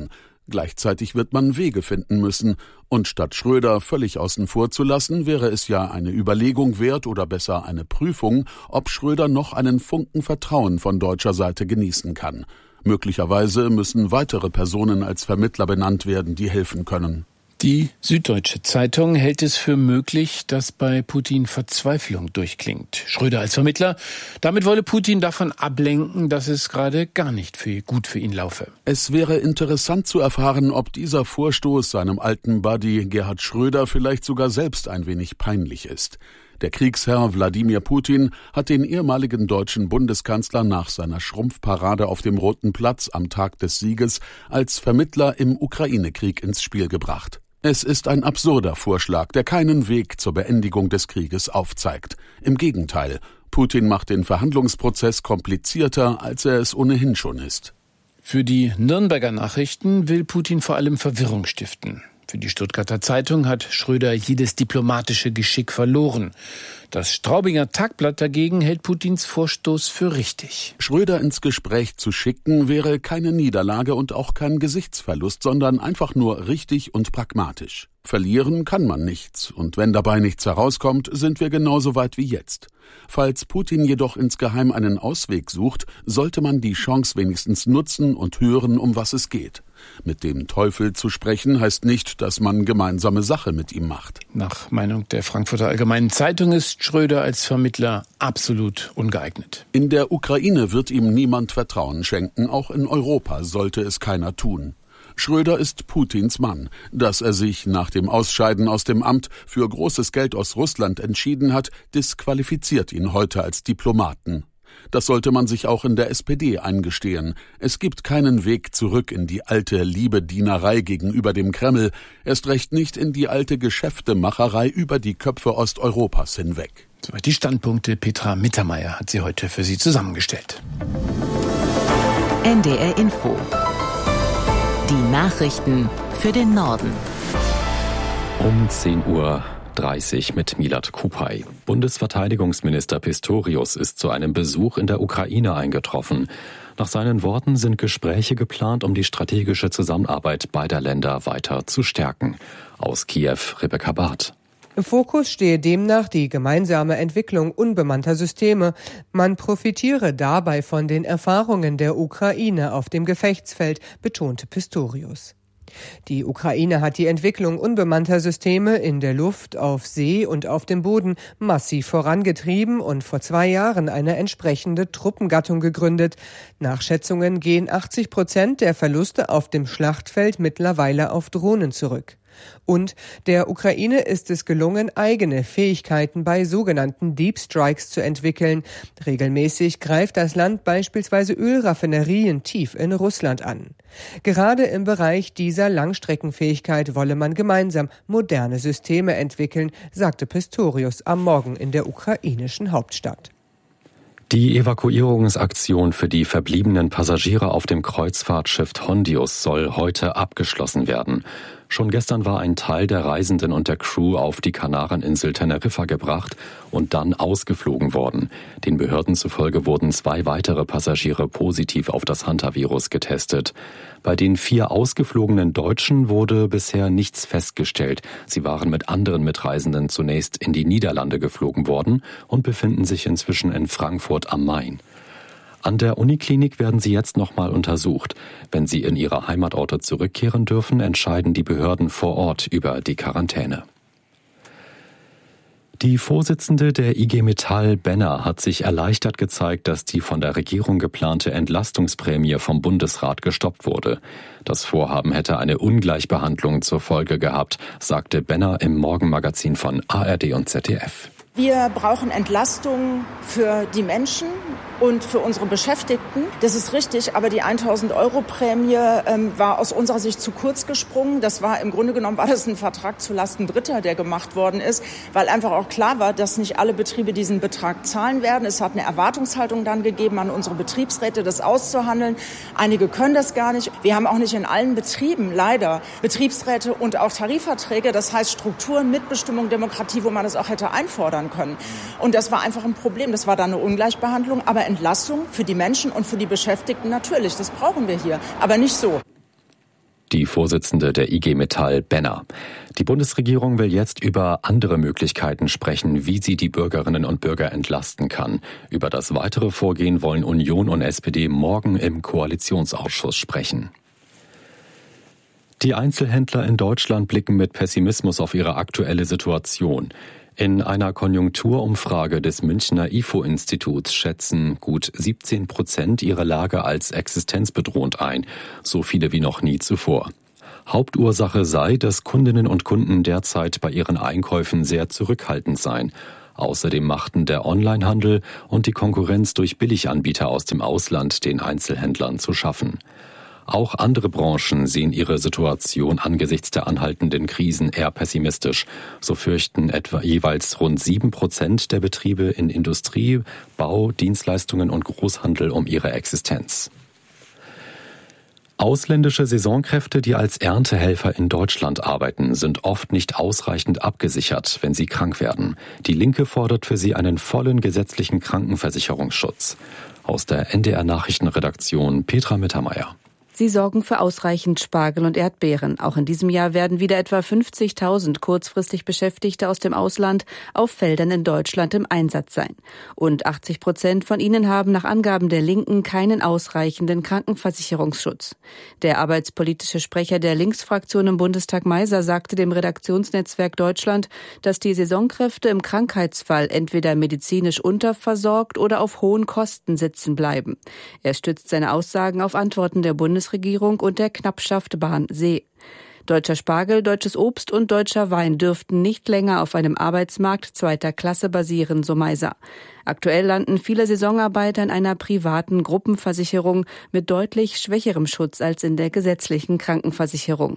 Gleichzeitig wird man Wege finden müssen. Und statt Schröder völlig außen vor zu lassen, wäre es ja eine Überlegung wert oder besser eine Prüfung, ob Schröder noch einen Funken Vertrauen von deutscher Seite genießen kann. Möglicherweise müssen weitere Personen als Vermittler benannt werden, die helfen können. Die Süddeutsche Zeitung hält es für möglich, dass bei Putin Verzweiflung durchklingt. Schröder als Vermittler, damit wolle Putin davon ablenken, dass es gerade gar nicht für, gut für ihn laufe. Es wäre interessant zu erfahren, ob dieser Vorstoß seinem alten Buddy Gerhard Schröder vielleicht sogar selbst ein wenig peinlich ist. Der Kriegsherr Wladimir Putin hat den ehemaligen deutschen Bundeskanzler nach seiner Schrumpfparade auf dem Roten Platz am Tag des Sieges als Vermittler im Ukraine-Krieg ins Spiel gebracht. Es ist ein absurder Vorschlag, der keinen Weg zur Beendigung des Krieges aufzeigt. Im Gegenteil, Putin macht den Verhandlungsprozess komplizierter, als er es ohnehin schon ist. Für die Nürnberger Nachrichten will Putin vor allem Verwirrung stiften. Für die Stuttgarter Zeitung hat Schröder jedes diplomatische Geschick verloren. Das Straubinger Tagblatt dagegen hält Putins Vorstoß für richtig. Schröder ins Gespräch zu schicken, wäre keine Niederlage und auch kein Gesichtsverlust, sondern einfach nur richtig und pragmatisch. Verlieren kann man nichts, und wenn dabei nichts herauskommt, sind wir genauso weit wie jetzt. Falls Putin jedoch insgeheim einen Ausweg sucht, sollte man die Chance wenigstens nutzen und hören, um was es geht. Mit dem Teufel zu sprechen heißt nicht, dass man gemeinsame Sache mit ihm macht. Nach Meinung der Frankfurter Allgemeinen Zeitung ist Schröder als Vermittler absolut ungeeignet. In der Ukraine wird ihm niemand Vertrauen schenken, auch in Europa sollte es keiner tun. Schröder ist Putins Mann. Dass er sich nach dem Ausscheiden aus dem Amt für großes Geld aus Russland entschieden hat, disqualifiziert ihn heute als Diplomaten. Das sollte man sich auch in der S P D eingestehen. Es gibt keinen Weg zurück in die alte Liebedienerei gegenüber dem Kreml, erst recht nicht in die alte Geschäftemacherei über die Köpfe Osteuropas hinweg. Soweit die Standpunkte. Petra Mittermeier hat sie heute für Sie zusammengestellt. N D R Info. Die Nachrichten für den Norden. Um zehn Uhr dreißig mit Milad Kupay. Bundesverteidigungsminister Pistorius ist zu einem Besuch in der Ukraine eingetroffen. Nach seinen Worten sind Gespräche geplant, um die strategische Zusammenarbeit beider Länder weiter zu stärken. Aus Kiew, Rebecca Barth. Im Fokus stehe demnach die gemeinsame Entwicklung unbemannter Systeme. Man profitiere dabei von den Erfahrungen der Ukraine auf dem Gefechtsfeld, betonte Pistorius. Die Ukraine hat die Entwicklung unbemannter Systeme in der Luft, auf See und auf dem Boden massiv vorangetrieben und vor zwei Jahren eine entsprechende Truppengattung gegründet. Nach Schätzungen gehen achtzig Prozent der Verluste auf dem Schlachtfeld mittlerweile auf Drohnen zurück. Und der Ukraine ist es gelungen, eigene Fähigkeiten bei sogenannten Deep Strikes zu entwickeln. Regelmäßig greift das Land beispielsweise Ölraffinerien tief in Russland an. Gerade im Bereich dieser Langstreckenfähigkeit wolle man gemeinsam moderne Systeme entwickeln, sagte Pistorius am Morgen in der ukrainischen Hauptstadt. Die Evakuierungsaktion für die verbliebenen Passagiere auf dem Kreuzfahrtschiff Hondius soll heute abgeschlossen werden. Schon gestern war ein Teil der Reisenden und der Crew auf die Kanareninsel Teneriffa gebracht und dann ausgeflogen worden. Den Behörden zufolge wurden zwei weitere Passagiere positiv auf das Hantavirus getestet. Bei den vier ausgeflogenen Deutschen wurde bisher nichts festgestellt. Sie waren mit anderen Mitreisenden zunächst in die Niederlande geflogen worden und befinden sich inzwischen in Frankfurt am Main. An der Uniklinik werden sie jetzt nochmal untersucht. Wenn sie in ihre Heimatorte zurückkehren dürfen, entscheiden die Behörden vor Ort über die Quarantäne. Die Vorsitzende der I G Metall, Benner, hat sich erleichtert gezeigt, dass die von der Regierung geplante Entlastungsprämie vom Bundesrat gestoppt wurde. Das Vorhaben hätte eine Ungleichbehandlung zur Folge gehabt, sagte Benner im Morgenmagazin von A R D und Z D F. Wir brauchen Entlastung für die Menschen und für unsere Beschäftigten. Das ist richtig, aber die tausend Euro Prämie ähm, war aus unserer Sicht zu kurz gesprungen. Das war im Grunde genommen war das ein Vertrag zulasten Dritter, der gemacht worden ist, weil einfach auch klar war, dass nicht alle Betriebe diesen Betrag zahlen werden. Es hat eine Erwartungshaltung dann gegeben an unsere Betriebsräte, das auszuhandeln. Einige können das gar nicht. Wir haben auch nicht in allen Betrieben leider Betriebsräte und auch Tarifverträge. Das heißt Strukturen, Mitbestimmung, Demokratie, wo man das auch hätte einfordern können. Und das war einfach ein Problem. Das war dann eine Ungleichbehandlung, aber Entlastung für die Menschen und für die Beschäftigten natürlich. Das brauchen wir hier, aber nicht so. die Vorsitzende der I G Metall, Benner. Die Bundesregierung will jetzt über andere Möglichkeiten sprechen, wie sie die Bürgerinnen und Bürger entlasten kann. Über das weitere Vorgehen wollen Union und S P D morgen im Koalitionsausschuss sprechen. Die Einzelhändler in Deutschland blicken mit Pessimismus auf ihre aktuelle Situation. In einer Konjunkturumfrage des Münchner I F O-Instituts schätzen gut siebzehn Prozent ihre Lage als existenzbedrohend ein, so viele wie noch nie zuvor. Hauptursache sei, dass Kundinnen und Kunden derzeit bei ihren Einkäufen sehr zurückhaltend seien. Außerdem machten der Onlinehandel und die Konkurrenz durch Billiganbieter aus dem Ausland den Einzelhändlern zu schaffen. Auch andere Branchen sehen ihre Situation angesichts der anhaltenden Krisen eher pessimistisch. So fürchten etwa jeweils rund sieben Prozent der Betriebe in Industrie, Bau, Dienstleistungen und Großhandel um ihre Existenz. Ausländische Saisonkräfte, die als Erntehelfer in Deutschland arbeiten, sind oft nicht ausreichend abgesichert, wenn sie krank werden. Die Linke fordert für sie einen vollen gesetzlichen Krankenversicherungsschutz. Aus der N D R-Nachrichtenredaktion Petra Mittermeier. Sie sorgen für ausreichend Spargel und Erdbeeren. Auch in diesem Jahr werden wieder etwa fünfzigtausend kurzfristig Beschäftigte aus dem Ausland auf Feldern in Deutschland im Einsatz sein. Und achtzig Prozent von ihnen haben nach Angaben der Linken keinen ausreichenden Krankenversicherungsschutz. Der arbeitspolitische Sprecher der Linksfraktion im Bundestag Meiser sagte dem Redaktionsnetzwerk Deutschland, dass die Saisonkräfte im Krankheitsfall entweder medizinisch unterversorgt oder auf hohen Kosten sitzen bleiben. Er stützt seine Aussagen auf Antworten der Bundesregierung Regierung und der Knappschaft Bahn See. Deutscher Spargel, deutsches Obst und deutscher Wein dürften nicht länger auf einem Arbeitsmarkt zweiter Klasse basieren, so Meiser. Aktuell landen viele Saisonarbeiter in einer privaten Gruppenversicherung mit deutlich schwächerem Schutz als in der gesetzlichen Krankenversicherung.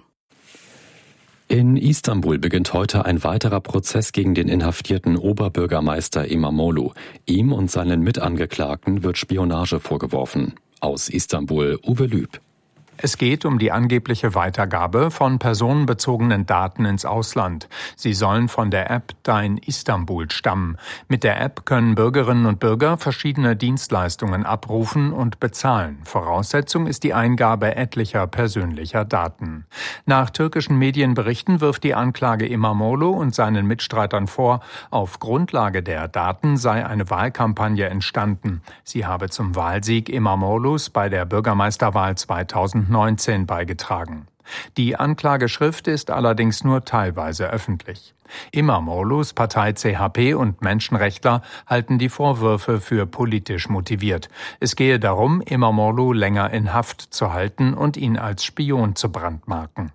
In Istanbul beginnt heute ein weiterer Prozess gegen den inhaftierten Oberbürgermeister İmamoğlu. Ihm und seinen Mitangeklagten wird Spionage vorgeworfen. Aus Istanbul, Uwe Lüb. Es geht um die angebliche Weitergabe von personenbezogenen Daten ins Ausland. Sie sollen von der App Dein Istanbul stammen. Mit der App können Bürgerinnen und Bürger verschiedene Dienstleistungen abrufen und bezahlen. Voraussetzung ist die Eingabe etlicher persönlicher Daten. Nach türkischen Medienberichten wirft die Anklage İmamoğlu und seinen Mitstreitern vor, auf Grundlage der Daten sei eine Wahlkampagne entstanden. Sie habe zum Wahlsieg İmamoğlu's bei der Bürgermeisterwahl zweitausendneunzehn beigetragen. Die Anklageschrift ist allerdings nur teilweise öffentlich. İmamoğlu's Partei C H P und Menschenrechtler halten die Vorwürfe für politisch motiviert. Es gehe darum, İmamoğlu länger in Haft zu halten und ihn als Spion zu brandmarken.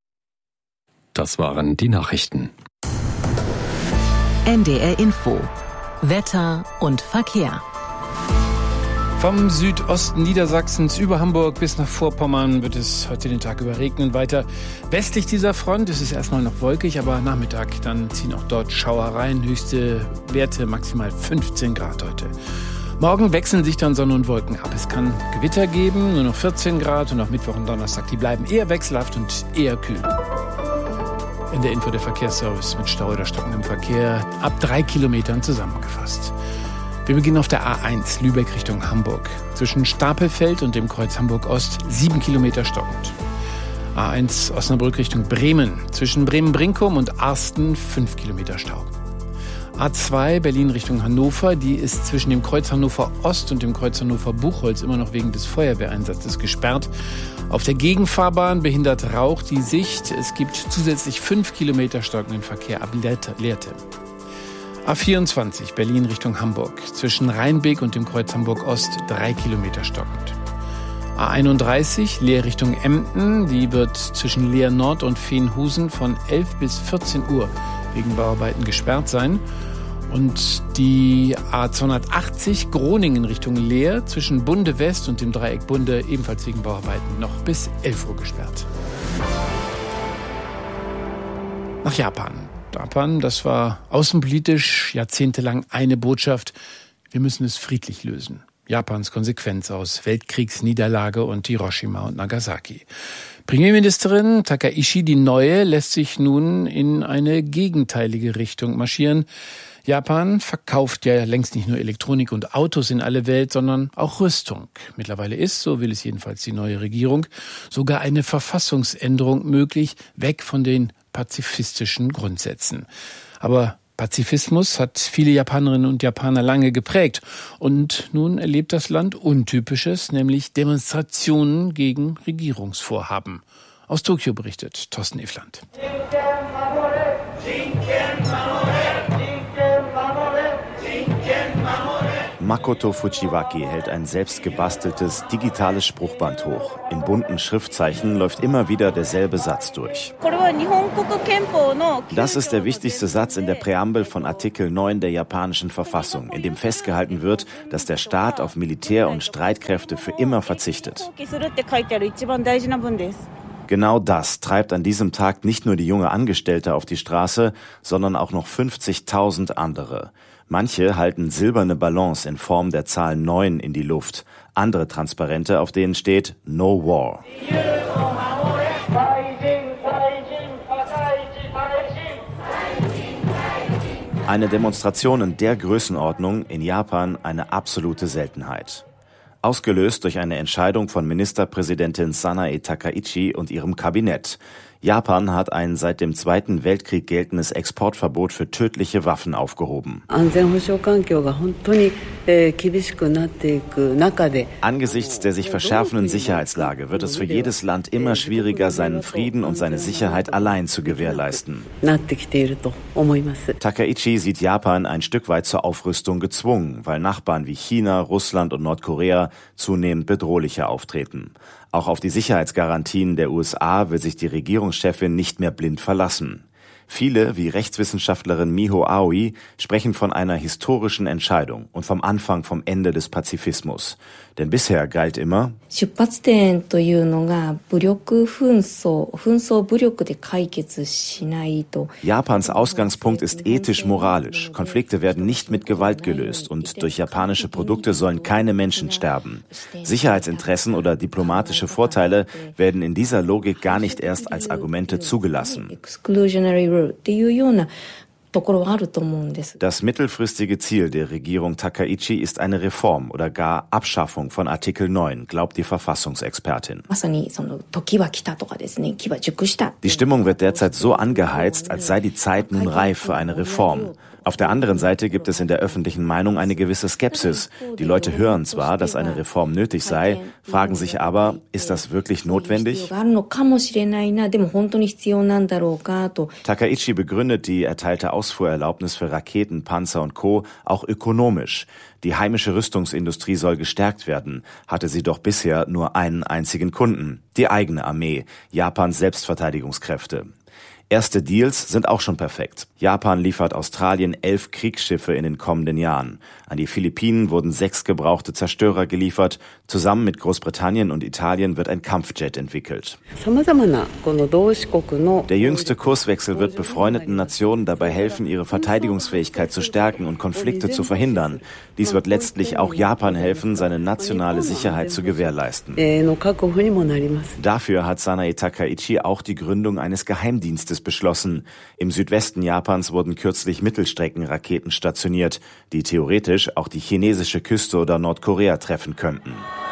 Das waren die Nachrichten. N D R Info. Wetter und Verkehr. Vom Südosten Niedersachsens über Hamburg bis nach Vorpommern wird es heute den Tag über regnen. Weiter westlich dieser Front ist es erstmal noch wolkig, aber Nachmittag dann ziehen auch dort Schauer rein. Höchste Werte maximal fünfzehn Grad heute. Morgen wechseln sich dann Sonne und Wolken ab. Es kann Gewitter geben, nur noch vierzehn Grad und auch Mittwoch und Donnerstag. Die bleiben eher wechselhaft und eher kühl. In der Info der Verkehrsservice mit Stau oder stockendem Verkehr ab drei Kilometern zusammengefasst. Wir beginnen auf der A eins, Lübeck Richtung Hamburg. Zwischen Stapelfeld und dem Kreuz Hamburg-Ost sieben Kilometer stockend. A eins Osnabrück Richtung Bremen. Zwischen Bremen-Brinkum und Arsten fünf Kilometer Stau. A zwei Berlin Richtung Hannover. Die ist zwischen dem Kreuz Hannover-Ost und dem Kreuz Hannover-Buchholz immer noch wegen des Feuerwehreinsatzes gesperrt. Auf der Gegenfahrbahn behindert Rauch die Sicht. Es gibt zusätzlich fünf Kilometer stockenden Verkehr ab Lehrte. A vierundzwanzig Berlin Richtung Hamburg. Zwischen Rheinbeek und dem Kreuz Hamburg-Ost drei Kilometer stockend. A einunddreißig Leer Richtung Emden. Die wird zwischen Leer Nord und Veenhusen von elf bis vierzehn Uhr wegen Bauarbeiten gesperrt sein. Und die A zweihundertachtzig Groningen Richtung Leer zwischen Bunde West und dem Dreieck Bunde ebenfalls wegen Bauarbeiten noch bis elf Uhr gesperrt. Nach Japan. Japan, das war außenpolitisch jahrzehntelang eine Botschaft: Wir müssen es friedlich lösen. Japans Konsequenz aus Weltkriegsniederlage und Hiroshima und Nagasaki. Premierministerin Takaishi, die Neue, lässt sich nun in eine gegenteilige Richtung marschieren. Japan verkauft ja längst nicht nur Elektronik und Autos in alle Welt, sondern auch Rüstung. Mittlerweile ist, so will es jedenfalls die neue Regierung, sogar eine Verfassungsänderung möglich, weg von den pazifistischen Grundsätzen. Aber Pazifismus hat viele Japanerinnen und Japaner lange geprägt. Und nun erlebt das Land Untypisches, nämlich Demonstrationen gegen Regierungsvorhaben. Aus Tokio berichtet Thorsten Iffland. Makoto Fujiwaki hält ein selbstgebasteltes digitales Spruchband hoch. In bunten Schriftzeichen läuft immer wieder derselbe Satz durch. Das ist der wichtigste Satz in der Präambel von Artikel neun der japanischen Verfassung, in dem festgehalten wird, dass der Staat auf Militär und Streitkräfte für immer verzichtet. Genau das treibt an diesem Tag nicht nur die junge Angestellte auf die Straße, sondern auch noch fünfzigtausend andere. Manche halten silberne Ballons in Form der Zahl neun in die Luft, andere Transparente, auf denen steht No War. Eine Demonstration in der Größenordnung in Japan eine absolute Seltenheit. Ausgelöst durch eine Entscheidung von Ministerpräsidentin Sanae Takaichi und ihrem Kabinett. Japan hat ein seit dem Zweiten Weltkrieg geltendes Exportverbot für tödliche Waffen aufgehoben. Angesichts der sich verschärfenden Sicherheitslage wird es für jedes Land immer schwieriger, seinen Frieden und seine Sicherheit allein zu gewährleisten. Takaichi sieht Japan ein Stück weit zur Aufrüstung gezwungen, weil Nachbarn wie China, Russland und Nordkorea zunehmend bedrohlicher auftreten. Auch auf die Sicherheitsgarantien der U S A will sich die Regierungschefin nicht mehr blind verlassen. Viele, wie Rechtswissenschaftlerin Miho Aoi, sprechen von einer historischen Entscheidung und vom Anfang vom Ende des Pazifismus. Denn bisher galt immer, Japans Ausgangspunkt ist ethisch-moralisch. Konflikte werden nicht mit Gewalt gelöst und durch japanische Produkte sollen keine Menschen sterben. Sicherheitsinteressen oder diplomatische Vorteile werden in dieser Logik gar nicht erst als Argumente zugelassen. Das mittelfristige Ziel der Regierung Takaichi ist eine Reform oder gar Abschaffung von Artikel neun, glaubt die Verfassungsexpertin. Die Stimmung wird derzeit so angeheizt, als sei die Zeit nun reif für eine Reform. Auf der anderen Seite gibt es in der öffentlichen Meinung eine gewisse Skepsis. Die Leute hören zwar, dass eine Reform nötig sei, fragen sich aber, ist das wirklich notwendig? Takaichi begründet die erteilte Ausfuhrerlaubnis für Raketen, Panzer und Co. auch ökonomisch. Die heimische Rüstungsindustrie soll gestärkt werden, hatte sie doch bisher nur einen einzigen Kunden, die eigene Armee, Japans Selbstverteidigungskräfte. Erste Deals sind auch schon perfekt. Japan liefert Australien elf Kriegsschiffe in den kommenden Jahren. An die Philippinen wurden sechs gebrauchte Zerstörer geliefert. Zusammen mit Großbritannien und Italien wird ein Kampfjet entwickelt. Der jüngste Kurswechsel wird befreundeten Nationen dabei helfen, ihre Verteidigungsfähigkeit zu stärken und Konflikte zu verhindern. Dies wird letztlich auch Japan helfen, seine nationale Sicherheit zu gewährleisten. Dafür hat Sanae Takaichi auch die Gründung eines Geheimdienstes beschlossen. Im Südwesten Japans wurden kürzlich Mittelstreckenraketen stationiert, die theoretisch auch die chinesische Küste oder Nordkorea treffen könnten.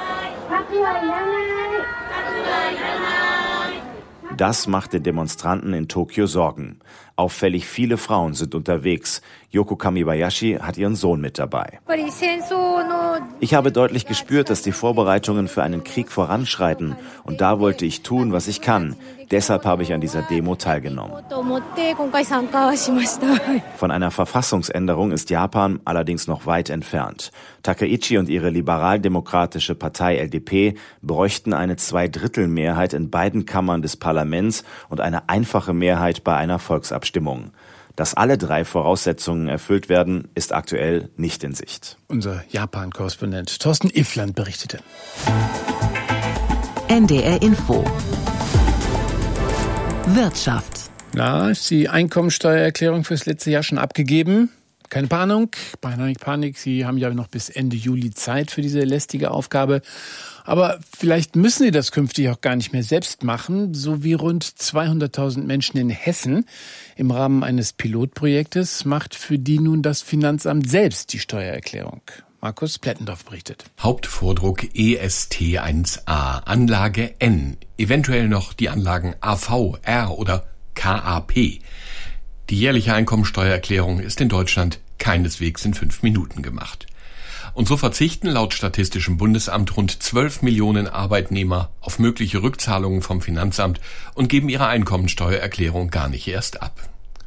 Das macht den Demonstranten in Tokio Sorgen. Auffällig viele Frauen sind unterwegs. Yoko Kamibayashi hat ihren Sohn mit dabei. Ich habe deutlich gespürt, dass die Vorbereitungen für einen Krieg voranschreiten. Und da wollte ich tun, was ich kann. Deshalb habe ich an dieser Demo teilgenommen. Von einer Verfassungsänderung ist Japan allerdings noch weit entfernt. Takaichi und ihre liberal-demokratische Partei L D P bräuchten eine Zweidrittelmehrheit in beiden Kammern des Parlaments und eine einfache Mehrheit bei einer Volksabstimmung. Dass alle drei Voraussetzungen erfüllt werden, ist aktuell nicht in Sicht. Unser Japan-Korrespondent Thorsten Iffland berichtete. N D R Info. Wirtschaft. Na, ist die Einkommensteuererklärung fürs letzte Jahr schon abgegeben? Keine Panik, Panik, Panik. Sie haben ja noch bis Ende Juli Zeit für diese lästige Aufgabe. Aber vielleicht müssen Sie das künftig auch gar nicht mehr selbst machen, so wie rund zweihunderttausend Menschen in Hessen. Im Rahmen eines Pilotprojektes macht für die nun das Finanzamt selbst die Steuererklärung. Markus Plettendorf berichtet. Hauptvordruck E S T eins a, Anlage N, eventuell noch die Anlagen A V, R oder K A P. Die jährliche Einkommensteuererklärung ist in Deutschland keineswegs in fünf Minuten gemacht. Und so verzichten laut Statistischem Bundesamt rund zwölf Millionen Arbeitnehmer auf mögliche Rückzahlungen vom Finanzamt und geben ihre Einkommensteuererklärung gar nicht erst ab.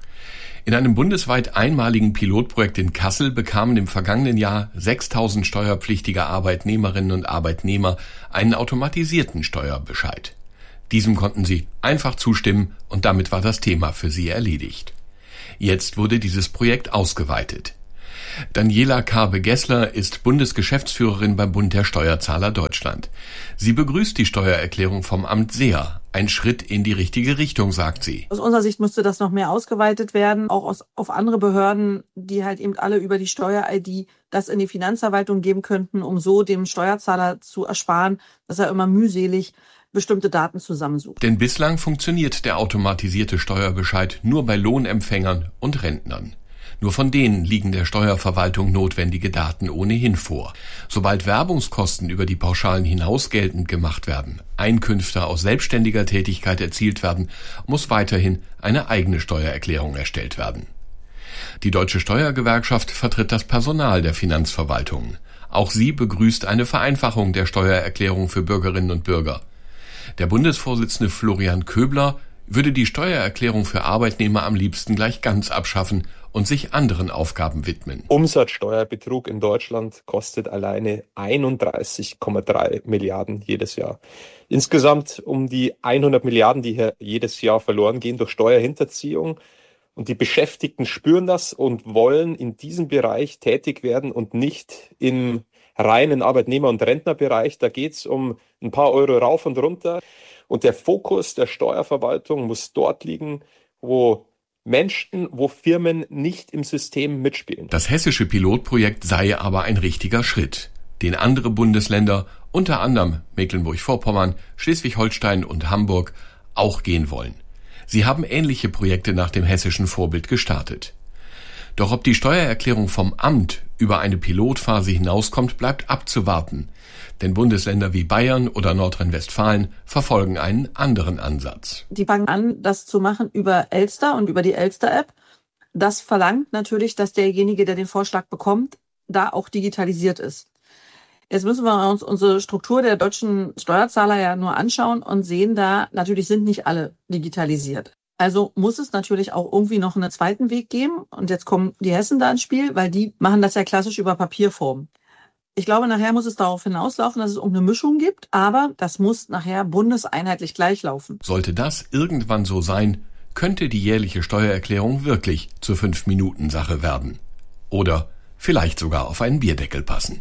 In einem bundesweit einmaligen Pilotprojekt in Kassel bekamen im vergangenen Jahr sechstausend steuerpflichtige Arbeitnehmerinnen und Arbeitnehmer einen automatisierten Steuerbescheid. Diesem konnten sie einfach zustimmen und damit war das Thema für sie erledigt. Jetzt wurde dieses Projekt ausgeweitet. Daniela Karbe-Gessler ist Bundesgeschäftsführerin beim Bund der Steuerzahler Deutschland. Sie begrüßt die Steuererklärung vom Amt sehr. Ein Schritt in die richtige Richtung, sagt sie. Aus unserer Sicht müsste das noch mehr ausgeweitet werden, auch aus, auf andere Behörden, die halt eben alle über die Steuer-I D das in die Finanzverwaltung geben könnten, um so dem Steuerzahler zu ersparen, dass er immer mühselig bestimmte Daten zusammensucht. Denn bislang funktioniert der automatisierte Steuerbescheid nur bei Lohnempfängern und Rentnern. Nur von denen liegen der Steuerverwaltung notwendige Daten ohnehin vor. Sobald Werbungskosten über die Pauschalen hinaus geltend gemacht werden, Einkünfte aus selbstständiger Tätigkeit erzielt werden, muss weiterhin eine eigene Steuererklärung erstellt werden. Die Deutsche Steuergewerkschaft vertritt das Personal der Finanzverwaltungen. Auch sie begrüßt eine Vereinfachung der Steuererklärung für Bürgerinnen und Bürger. Der Bundesvorsitzende Florian Köbler würde die Steuererklärung für Arbeitnehmer am liebsten gleich ganz abschaffen und sich anderen Aufgaben widmen. Umsatzsteuerbetrug in Deutschland kostet alleine einunddreißig Komma drei Milliarden jedes Jahr. Insgesamt um die hundert Milliarden, die hier jedes Jahr verloren gehen durch Steuerhinterziehung. Und die Beschäftigten spüren das und wollen in diesem Bereich tätig werden und nicht im reinen Arbeitnehmer- und Rentnerbereich. Da geht es um ein paar Euro rauf und runter. Und der Fokus der Steuerverwaltung muss dort liegen, wo Menschen, wo Firmen nicht im System mitspielen. Das hessische Pilotprojekt sei aber ein richtiger Schritt, den andere Bundesländer, unter anderem Mecklenburg-Vorpommern, Schleswig-Holstein und Hamburg, auch gehen wollen. Sie haben ähnliche Projekte nach dem hessischen Vorbild gestartet. Doch ob die Steuererklärung vom Amt über eine Pilotphase hinauskommt, bleibt abzuwarten. Denn Bundesländer wie Bayern oder Nordrhein-Westfalen verfolgen einen anderen Ansatz. Die fangen an, das zu machen über Elster und über die Elster-App. Das verlangt natürlich, dass derjenige, der den Vorschlag bekommt, da auch digitalisiert ist. Jetzt müssen wir uns unsere Struktur der deutschen Steuerzahler ja nur anschauen und sehen da, natürlich sind nicht alle digitalisiert. Also muss es natürlich auch irgendwie noch einen zweiten Weg geben. Und jetzt kommen die Hessen da ins Spiel, weil die machen das ja klassisch über Papierform. Ich glaube, nachher muss es darauf hinauslaufen, dass es um eine Mischung gibt, aber das muss nachher bundeseinheitlich gleich laufen. Sollte das irgendwann so sein, könnte die jährliche Steuererklärung wirklich zur Fünf-Minuten-Sache werden. Oder vielleicht sogar auf einen Bierdeckel passen.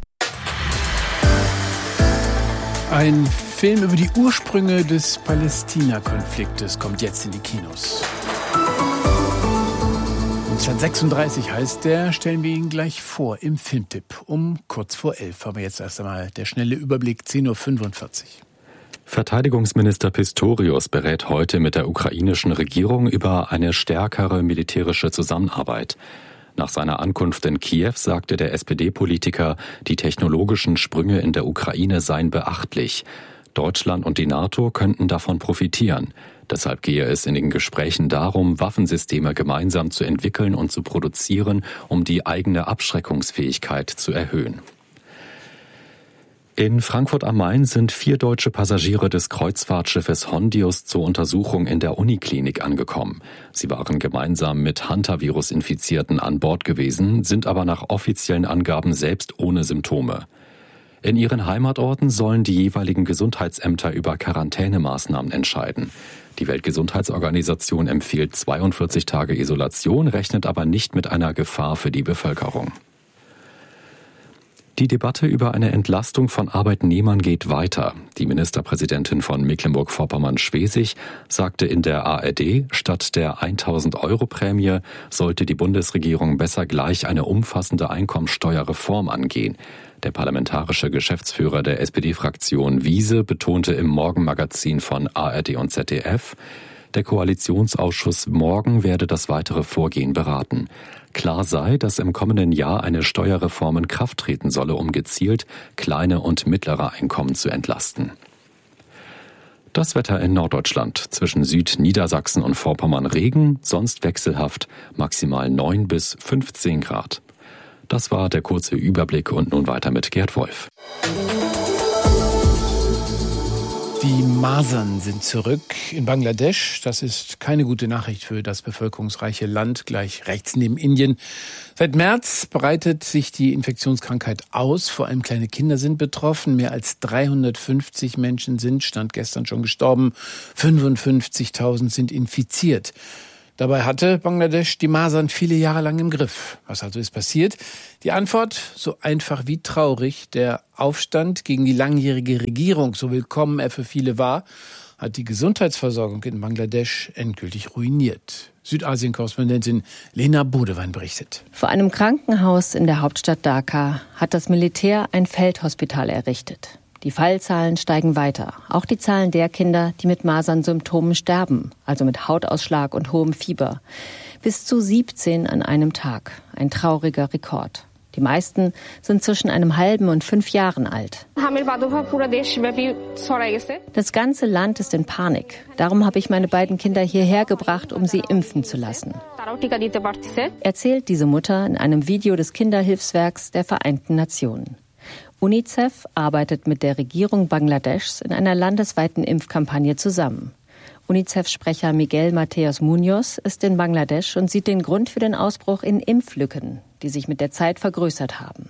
Ein Film über die Ursprünge des Palästina-Konfliktes kommt jetzt in die Kinos. neunzehnhundertsechsunddreißig heißt der, stellen wir ihn gleich vor im Filmtipp um kurz vor elf. Aber jetzt erst einmal der schnelle Überblick, zehn Uhr fünfundvierzig. Verteidigungsminister Pistorius berät heute mit der ukrainischen Regierung über eine stärkere militärische Zusammenarbeit. Nach seiner Ankunft in Kiew sagte der S P D-Politiker, die technologischen Sprünge in der Ukraine seien beachtlich. Deutschland und die NATO könnten davon profitieren. Deshalb gehe es in den Gesprächen darum, Waffensysteme gemeinsam zu entwickeln und zu produzieren, um die eigene Abschreckungsfähigkeit zu erhöhen. In Frankfurt am Main sind vier deutsche Passagiere des Kreuzfahrtschiffes Hondius zur Untersuchung in der Uniklinik angekommen. Sie waren gemeinsam mit Hantavirus-Infizierten an Bord gewesen, sind aber nach offiziellen Angaben selbst ohne Symptome. In ihren Heimatorten sollen die jeweiligen Gesundheitsämter über Quarantänemaßnahmen entscheiden. Die Weltgesundheitsorganisation empfiehlt zweiundvierzig Tage Isolation, rechnet aber nicht mit einer Gefahr für die Bevölkerung. Die Debatte über eine Entlastung von Arbeitnehmern geht weiter. Die Ministerpräsidentin von Mecklenburg-Vorpommern-Schwesig sagte in der A R D, statt der tausend-Euro-Prämie sollte die Bundesregierung besser gleich eine umfassende Einkommensteuerreform angehen. Der parlamentarische Geschäftsführer der S P D-Fraktion Wiese betonte im Morgenmagazin von A R D und Z D F, der Koalitionsausschuss morgen werde das weitere Vorgehen beraten. Klar sei, dass im kommenden Jahr eine Steuerreform in Kraft treten solle, um gezielt kleine und mittlere Einkommen zu entlasten. Das Wetter in Norddeutschland. Zwischen Südniedersachsen und Vorpommern Regen, sonst wechselhaft, maximal neun bis fünfzehn Grad. Das war der kurze Überblick und nun weiter mit Gerd Wolf. Die Masern sind zurück in Bangladesch. Das ist keine gute Nachricht für das bevölkerungsreiche Land, gleich rechts neben Indien. Seit März breitet sich die Infektionskrankheit aus. Vor allem kleine Kinder sind betroffen. Mehr als dreihundertfünfzig Menschen sind, stand gestern schon gestorben. fünfundfünfzigtausend sind infiziert. Dabei hatte Bangladesch die Masern viele Jahre lang im Griff. Was also ist passiert? Die Antwort, so einfach wie traurig. Der Aufstand gegen die langjährige Regierung, so willkommen er für viele war, hat die Gesundheitsversorgung in Bangladesch endgültig ruiniert. Südasien-Korrespondentin Lena Bodewein berichtet. Vor einem Krankenhaus in der Hauptstadt Dhaka hat das Militär ein Feldhospital errichtet. Die Fallzahlen steigen weiter. Auch die Zahlen der Kinder, die mit Masern-Symptomen sterben, also mit Hautausschlag und hohem Fieber. Bis zu siebzehn an einem Tag. Ein trauriger Rekord. Die meisten sind zwischen einem halben und fünf Jahren alt. Das ganze Land ist in Panik. Darum habe ich meine beiden Kinder hierher gebracht, um sie impfen zu lassen. Erzählt diese Mutter in einem Video des Kinderhilfswerks der Vereinten Nationen. UNICEF arbeitet mit der Regierung Bangladeschs in einer landesweiten Impfkampagne zusammen. UNICEF-Sprecher Miguel Mateos Munoz ist in Bangladesch und sieht den Grund für den Ausbruch in Impflücken, die sich mit der Zeit vergrößert haben.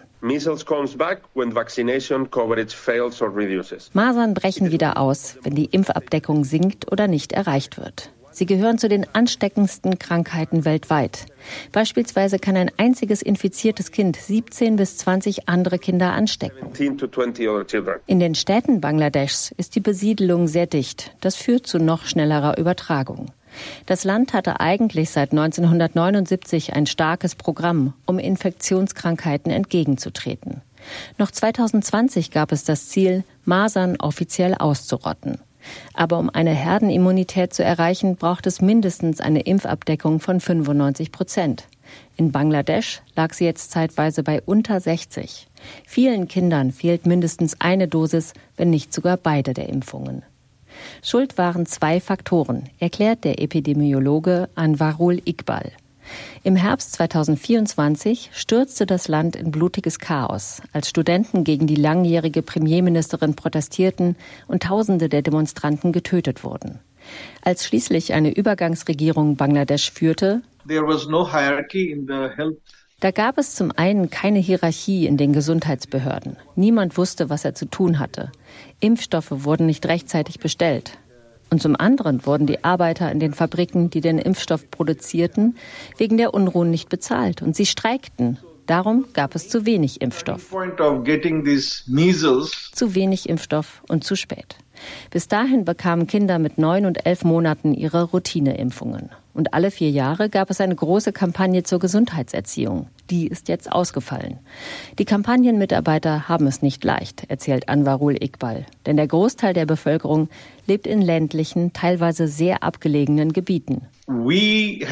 Masern brechen wieder aus, wenn die Impfabdeckung sinkt oder nicht erreicht wird. Sie gehören zu den ansteckendsten Krankheiten weltweit. Beispielsweise kann ein einziges infiziertes Kind siebzehn bis zwanzig andere Kinder anstecken. In den Städten Bangladeschs ist die Besiedelung sehr dicht. Das führt zu noch schnellerer Übertragung. Das Land hatte eigentlich seit neunzehnhundertneunundsiebzig ein starkes Programm, um Infektionskrankheiten entgegenzutreten. Noch zweitausendzwanzig gab es das Ziel, Masern offiziell auszurotten. Aber um eine Herdenimmunität zu erreichen, braucht es mindestens eine Impfabdeckung von fünfundneunzig Prozent. In Bangladesch lag sie jetzt zeitweise bei unter sechzig. Vielen Kindern fehlt mindestens eine Dosis, wenn nicht sogar beide der Impfungen. Schuld waren zwei Faktoren, erklärt der Epidemiologe Anwarul Iqbal. Im Herbst zweitausendvierundzwanzig stürzte das Land in blutiges Chaos, als Studenten gegen die langjährige Premierministerin protestierten und Tausende der Demonstranten getötet wurden. Als schließlich eine Übergangsregierung Bangladesch führte, There was no hierarchy in the health. Da gab es zum einen keine Hierarchie in den Gesundheitsbehörden. Niemand wusste, was er zu tun hatte. Impfstoffe wurden nicht rechtzeitig bestellt. Und zum anderen wurden die Arbeiter in den Fabriken, die den Impfstoff produzierten, wegen der Unruhen nicht bezahlt und sie streikten. Darum gab es zu wenig Impfstoff. Zu wenig Impfstoff und zu spät. Bis dahin bekamen Kinder mit neun und elf Monaten ihre Routineimpfungen. Und alle vier Jahre gab es eine große Kampagne zur Gesundheitserziehung. Die ist jetzt ausgefallen. Die Kampagnenmitarbeiter haben es nicht leicht, erzählt Anwarul Iqbal. Denn der Großteil der Bevölkerung lebt in ländlichen, teilweise sehr abgelegenen Gebieten. Wir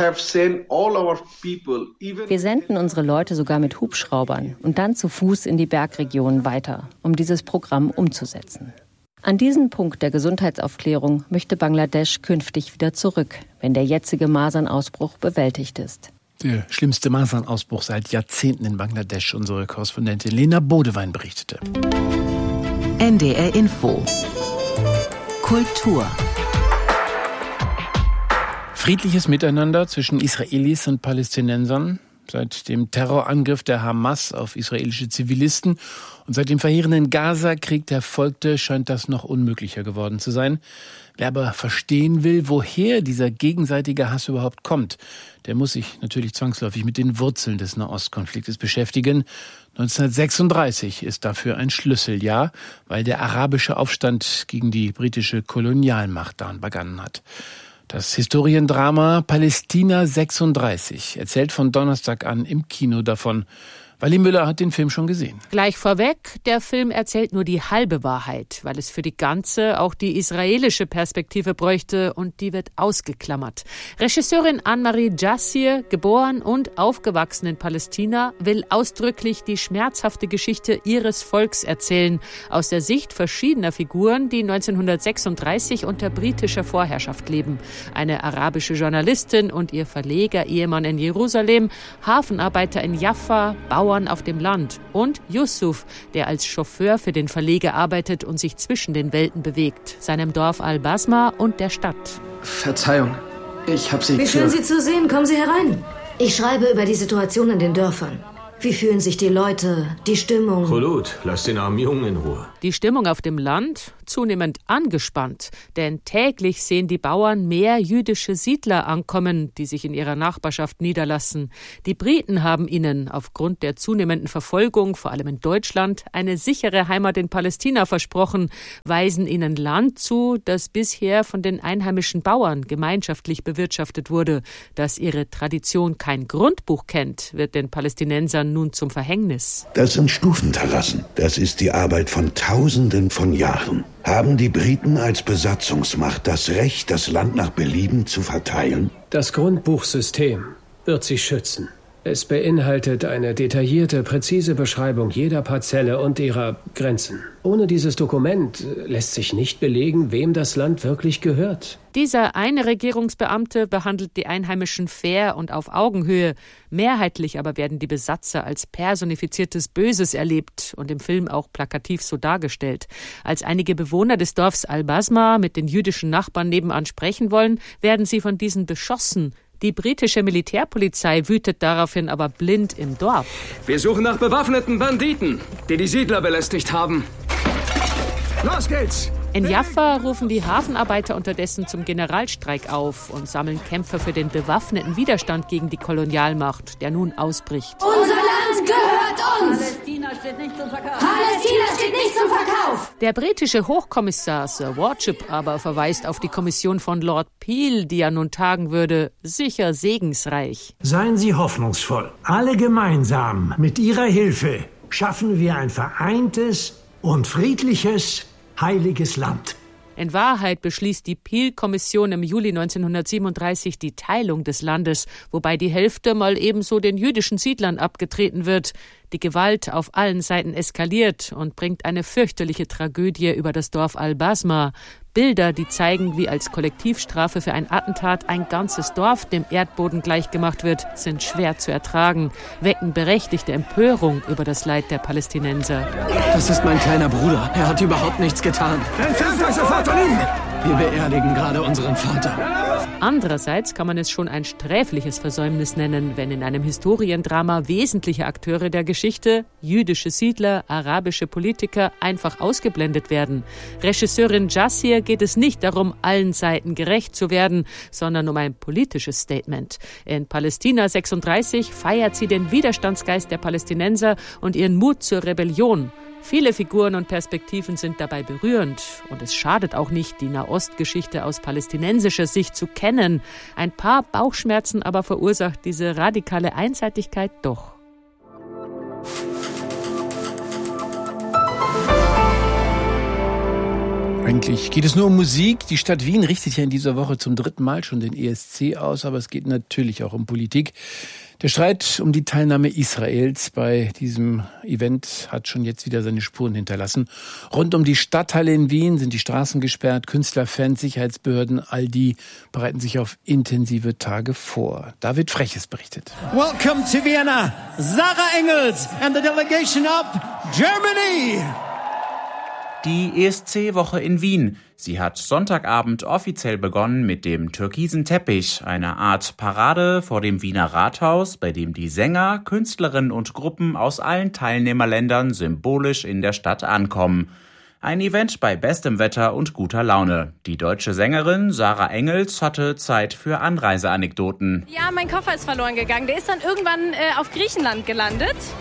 senden unsere Leute sogar mit Hubschraubern und dann zu Fuß in die Bergregionen weiter, um dieses Programm umzusetzen. An diesen Punkt der Gesundheitsaufklärung möchte Bangladesch künftig wieder zurück, wenn der jetzige Masernausbruch bewältigt ist. Der schlimmste Masernausbruch seit Jahrzehnten in Bangladesch. Unsere Korrespondentin Lena Bodewein berichtete. N D R Info. Kultur. Friedliches Miteinander zwischen Israelis und Palästinensern. Seit dem Terrorangriff der Hamas auf israelische Zivilisten und seit dem verheerenden Gaza-Krieg, der folgte, scheint das noch unmöglicher geworden zu sein. Wer aber verstehen will, woher dieser gegenseitige Hass überhaupt kommt, der muss sich natürlich zwangsläufig mit den Wurzeln des Nahostkonfliktes beschäftigen. neunzehnhundertsechsunddreißig ist dafür ein Schlüsseljahr, weil der arabische Aufstand gegen die britische Kolonialmacht dann begonnen hat. Das Historiendrama Palästina sechsunddreißig erzählt von Donnerstag an im Kino davon. Walli Müller hat den Film schon gesehen. Gleich vorweg, der Film erzählt nur die halbe Wahrheit, weil es für die ganze auch die israelische Perspektive bräuchte und die wird ausgeklammert. Regisseurin Anne-Marie Jassir, geboren und aufgewachsen in Palästina, will ausdrücklich die schmerzhafte Geschichte ihres Volks erzählen, aus der Sicht verschiedener Figuren, die neunzehnhundertsechsunddreißig unter britischer Vorherrschaft leben. Eine arabische Journalistin und ihr Verleger, Ehemann in Jerusalem, Hafenarbeiter in Jaffa, Bauern auf dem Land und Yusuf, der als Chauffeur für den Verleger arbeitet und sich zwischen den Welten bewegt, seinem Dorf Al-Basma und der Stadt. Verzeihung, ich habe Sie... Wie schön, Sie zu sehen. Kommen Sie herein. Ich schreibe über die Situation in den Dörfern. Wie fühlen sich die Leute, die Stimmung? Kholut, lass den armen Jungen in Ruhe. Die Stimmung auf dem Land zunehmend angespannt, denn täglich sehen die Bauern mehr jüdische Siedler ankommen, die sich in ihrer Nachbarschaft niederlassen. Die Briten haben ihnen aufgrund der zunehmenden Verfolgung, vor allem in Deutschland, eine sichere Heimat in Palästina versprochen, weisen ihnen Land zu, das bisher von den einheimischen Bauern gemeinschaftlich bewirtschaftet wurde. Dass ihre Tradition kein Grundbuch kennt, wird den Palästinensern nun zum Verhängnis. Das sind Stufenterrassen. Das ist die Arbeit von Tausenden von Jahren. Haben die Briten als Besatzungsmacht das Recht, das Land nach Belieben zu verteilen? Das Grundbuchsystem wird sie schützen. Es beinhaltet eine detaillierte, präzise Beschreibung jeder Parzelle und ihrer Grenzen. Ohne dieses Dokument lässt sich nicht belegen, wem das Land wirklich gehört. Dieser eine Regierungsbeamte behandelt die Einheimischen fair und auf Augenhöhe. Mehrheitlich aber werden die Besatzer als personifiziertes Böses erlebt und im Film auch plakativ so dargestellt. Als einige Bewohner des Dorfs Al-Basma mit den jüdischen Nachbarn nebenan sprechen wollen, werden sie von diesen beschossen. Die britische Militärpolizei wütet daraufhin aber blind im Dorf. Wir suchen nach bewaffneten Banditen, die die Siedler belästigt haben. Los geht's! In Jaffa rufen die Hafenarbeiter unterdessen zum Generalstreik auf und sammeln Kämpfer für den bewaffneten Widerstand gegen die Kolonialmacht, der nun ausbricht. Unser Land gehört uns! Palästina steht nicht zum Verkauf! Palästina steht nicht zum Verkauf! Der britische Hochkommissar Sir Wardship aber verweist auf die Kommission von Lord Peel, die ja nun tagen würde, sicher segensreich. Seien Sie hoffnungsvoll. Alle gemeinsam mit Ihrer Hilfe schaffen wir ein vereintes und friedliches heiliges Land. In Wahrheit beschließt die Peel-Kommission im Juli neunzehnhundertsiebenunddreißig die Teilung des Landes, wobei die Hälfte mal ebenso den jüdischen Siedlern abgetreten wird. Die Gewalt auf allen Seiten eskaliert und bringt eine fürchterliche Tragödie über das Dorf Al-Basma. Bilder, die zeigen, wie als Kollektivstrafe für ein Attentat ein ganzes Dorf dem Erdboden gleichgemacht wird, sind schwer zu ertragen, wecken berechtigte Empörung über das Leid der Palästinenser. Das ist mein kleiner Bruder. Er hat überhaupt nichts getan. Entfernt euch sofort von ihm! Wir beerdigen gerade unseren Vater. Andererseits kann man es schon ein sträfliches Versäumnis nennen, wenn in einem Historiendrama wesentliche Akteure der Geschichte, jüdische Siedler, arabische Politiker, einfach ausgeblendet werden. Regisseurin Jassir geht es nicht darum, allen Seiten gerecht zu werden, sondern um ein politisches Statement. In Palästina sechsunddreißig feiert sie den Widerstandsgeist der Palästinenser und ihren Mut zur Rebellion. Viele Figuren und Perspektiven sind dabei berührend und es schadet auch nicht, die Nahostgeschichte aus palästinensischer Sicht zu kennen. Ein paar Bauchschmerzen aber verursacht diese radikale Einseitigkeit doch. Eigentlich geht es nur um Musik. Die Stadt Wien richtet ja in dieser Woche zum dritten Mal schon den E S C aus, aber es geht natürlich auch um Politik. Der Streit um die Teilnahme Israels bei diesem Event hat schon jetzt wieder seine Spuren hinterlassen. Rund um die Stadthalle in Wien sind die Straßen gesperrt, Künstlerfans, Sicherheitsbehörden, all die bereiten sich auf intensive Tage vor. David Freches berichtet. Welcome to Vienna, Sarah Engels and the delegation of Germany. Die E S C-Woche in Wien. Sie hat Sonntagabend offiziell begonnen mit dem türkisen Teppich, einer Art Parade vor dem Wiener Rathaus, bei dem die Sänger, Künstlerinnen und Gruppen aus allen Teilnehmerländern symbolisch in der Stadt ankommen. Ein Event bei bestem Wetter und guter Laune. Die deutsche Sängerin Sarah Engels hatte Zeit für Anreiseanekdoten. Ja, mein Koffer ist verloren gegangen. Der ist dann irgendwann äh, auf Griechenland gelandet.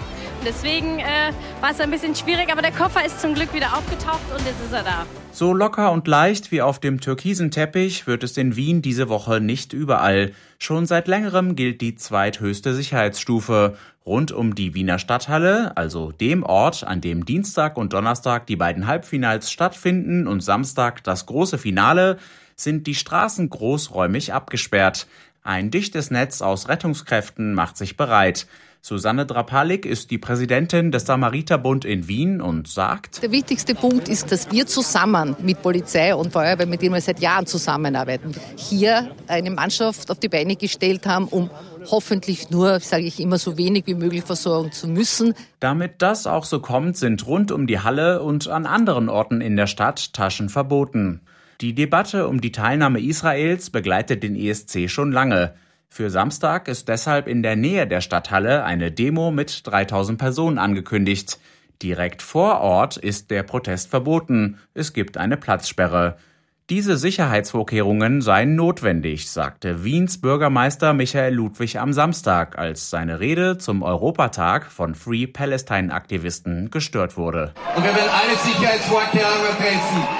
Deswegen äh, war es ein bisschen schwierig, aber der Koffer ist zum Glück wieder aufgetaucht und jetzt ist er da. So locker und leicht wie auf dem türkisen Teppich wird es in Wien diese Woche nicht überall. Schon seit längerem gilt die zweithöchste Sicherheitsstufe. Rund um die Wiener Stadthalle, also dem Ort, an dem Dienstag und Donnerstag die beiden Halbfinals stattfinden und Samstag das große Finale, sind die Straßen großräumig abgesperrt. Ein dichtes Netz aus Rettungskräften macht sich bereit. Susanne Drapalik ist die Präsidentin des Samariterbund in Wien und sagt: Der wichtigste Punkt ist, dass wir zusammen mit Polizei und Feuerwehr, mit denen wir seit Jahren zusammenarbeiten, hier eine Mannschaft auf die Beine gestellt haben, um hoffentlich nur, sage ich immer, so wenig wie möglich versorgen zu müssen. Damit das auch so kommt, sind rund um die Halle und an anderen Orten in der Stadt Taschen verboten. Die Debatte um die Teilnahme Israels begleitet den E S C schon lange. Für Samstag ist deshalb in der Nähe der Stadthalle eine Demo mit dreitausend Personen angekündigt. Direkt vor Ort ist der Protest verboten. Es gibt eine Platzsperre. Diese Sicherheitsvorkehrungen seien notwendig, sagte Wiens Bürgermeister Michael Ludwig am Samstag, als seine Rede zum Europatag von Free Palestine-Aktivisten gestört wurde. Und wir werden alle Sicherheitsvorkehrungen treffen.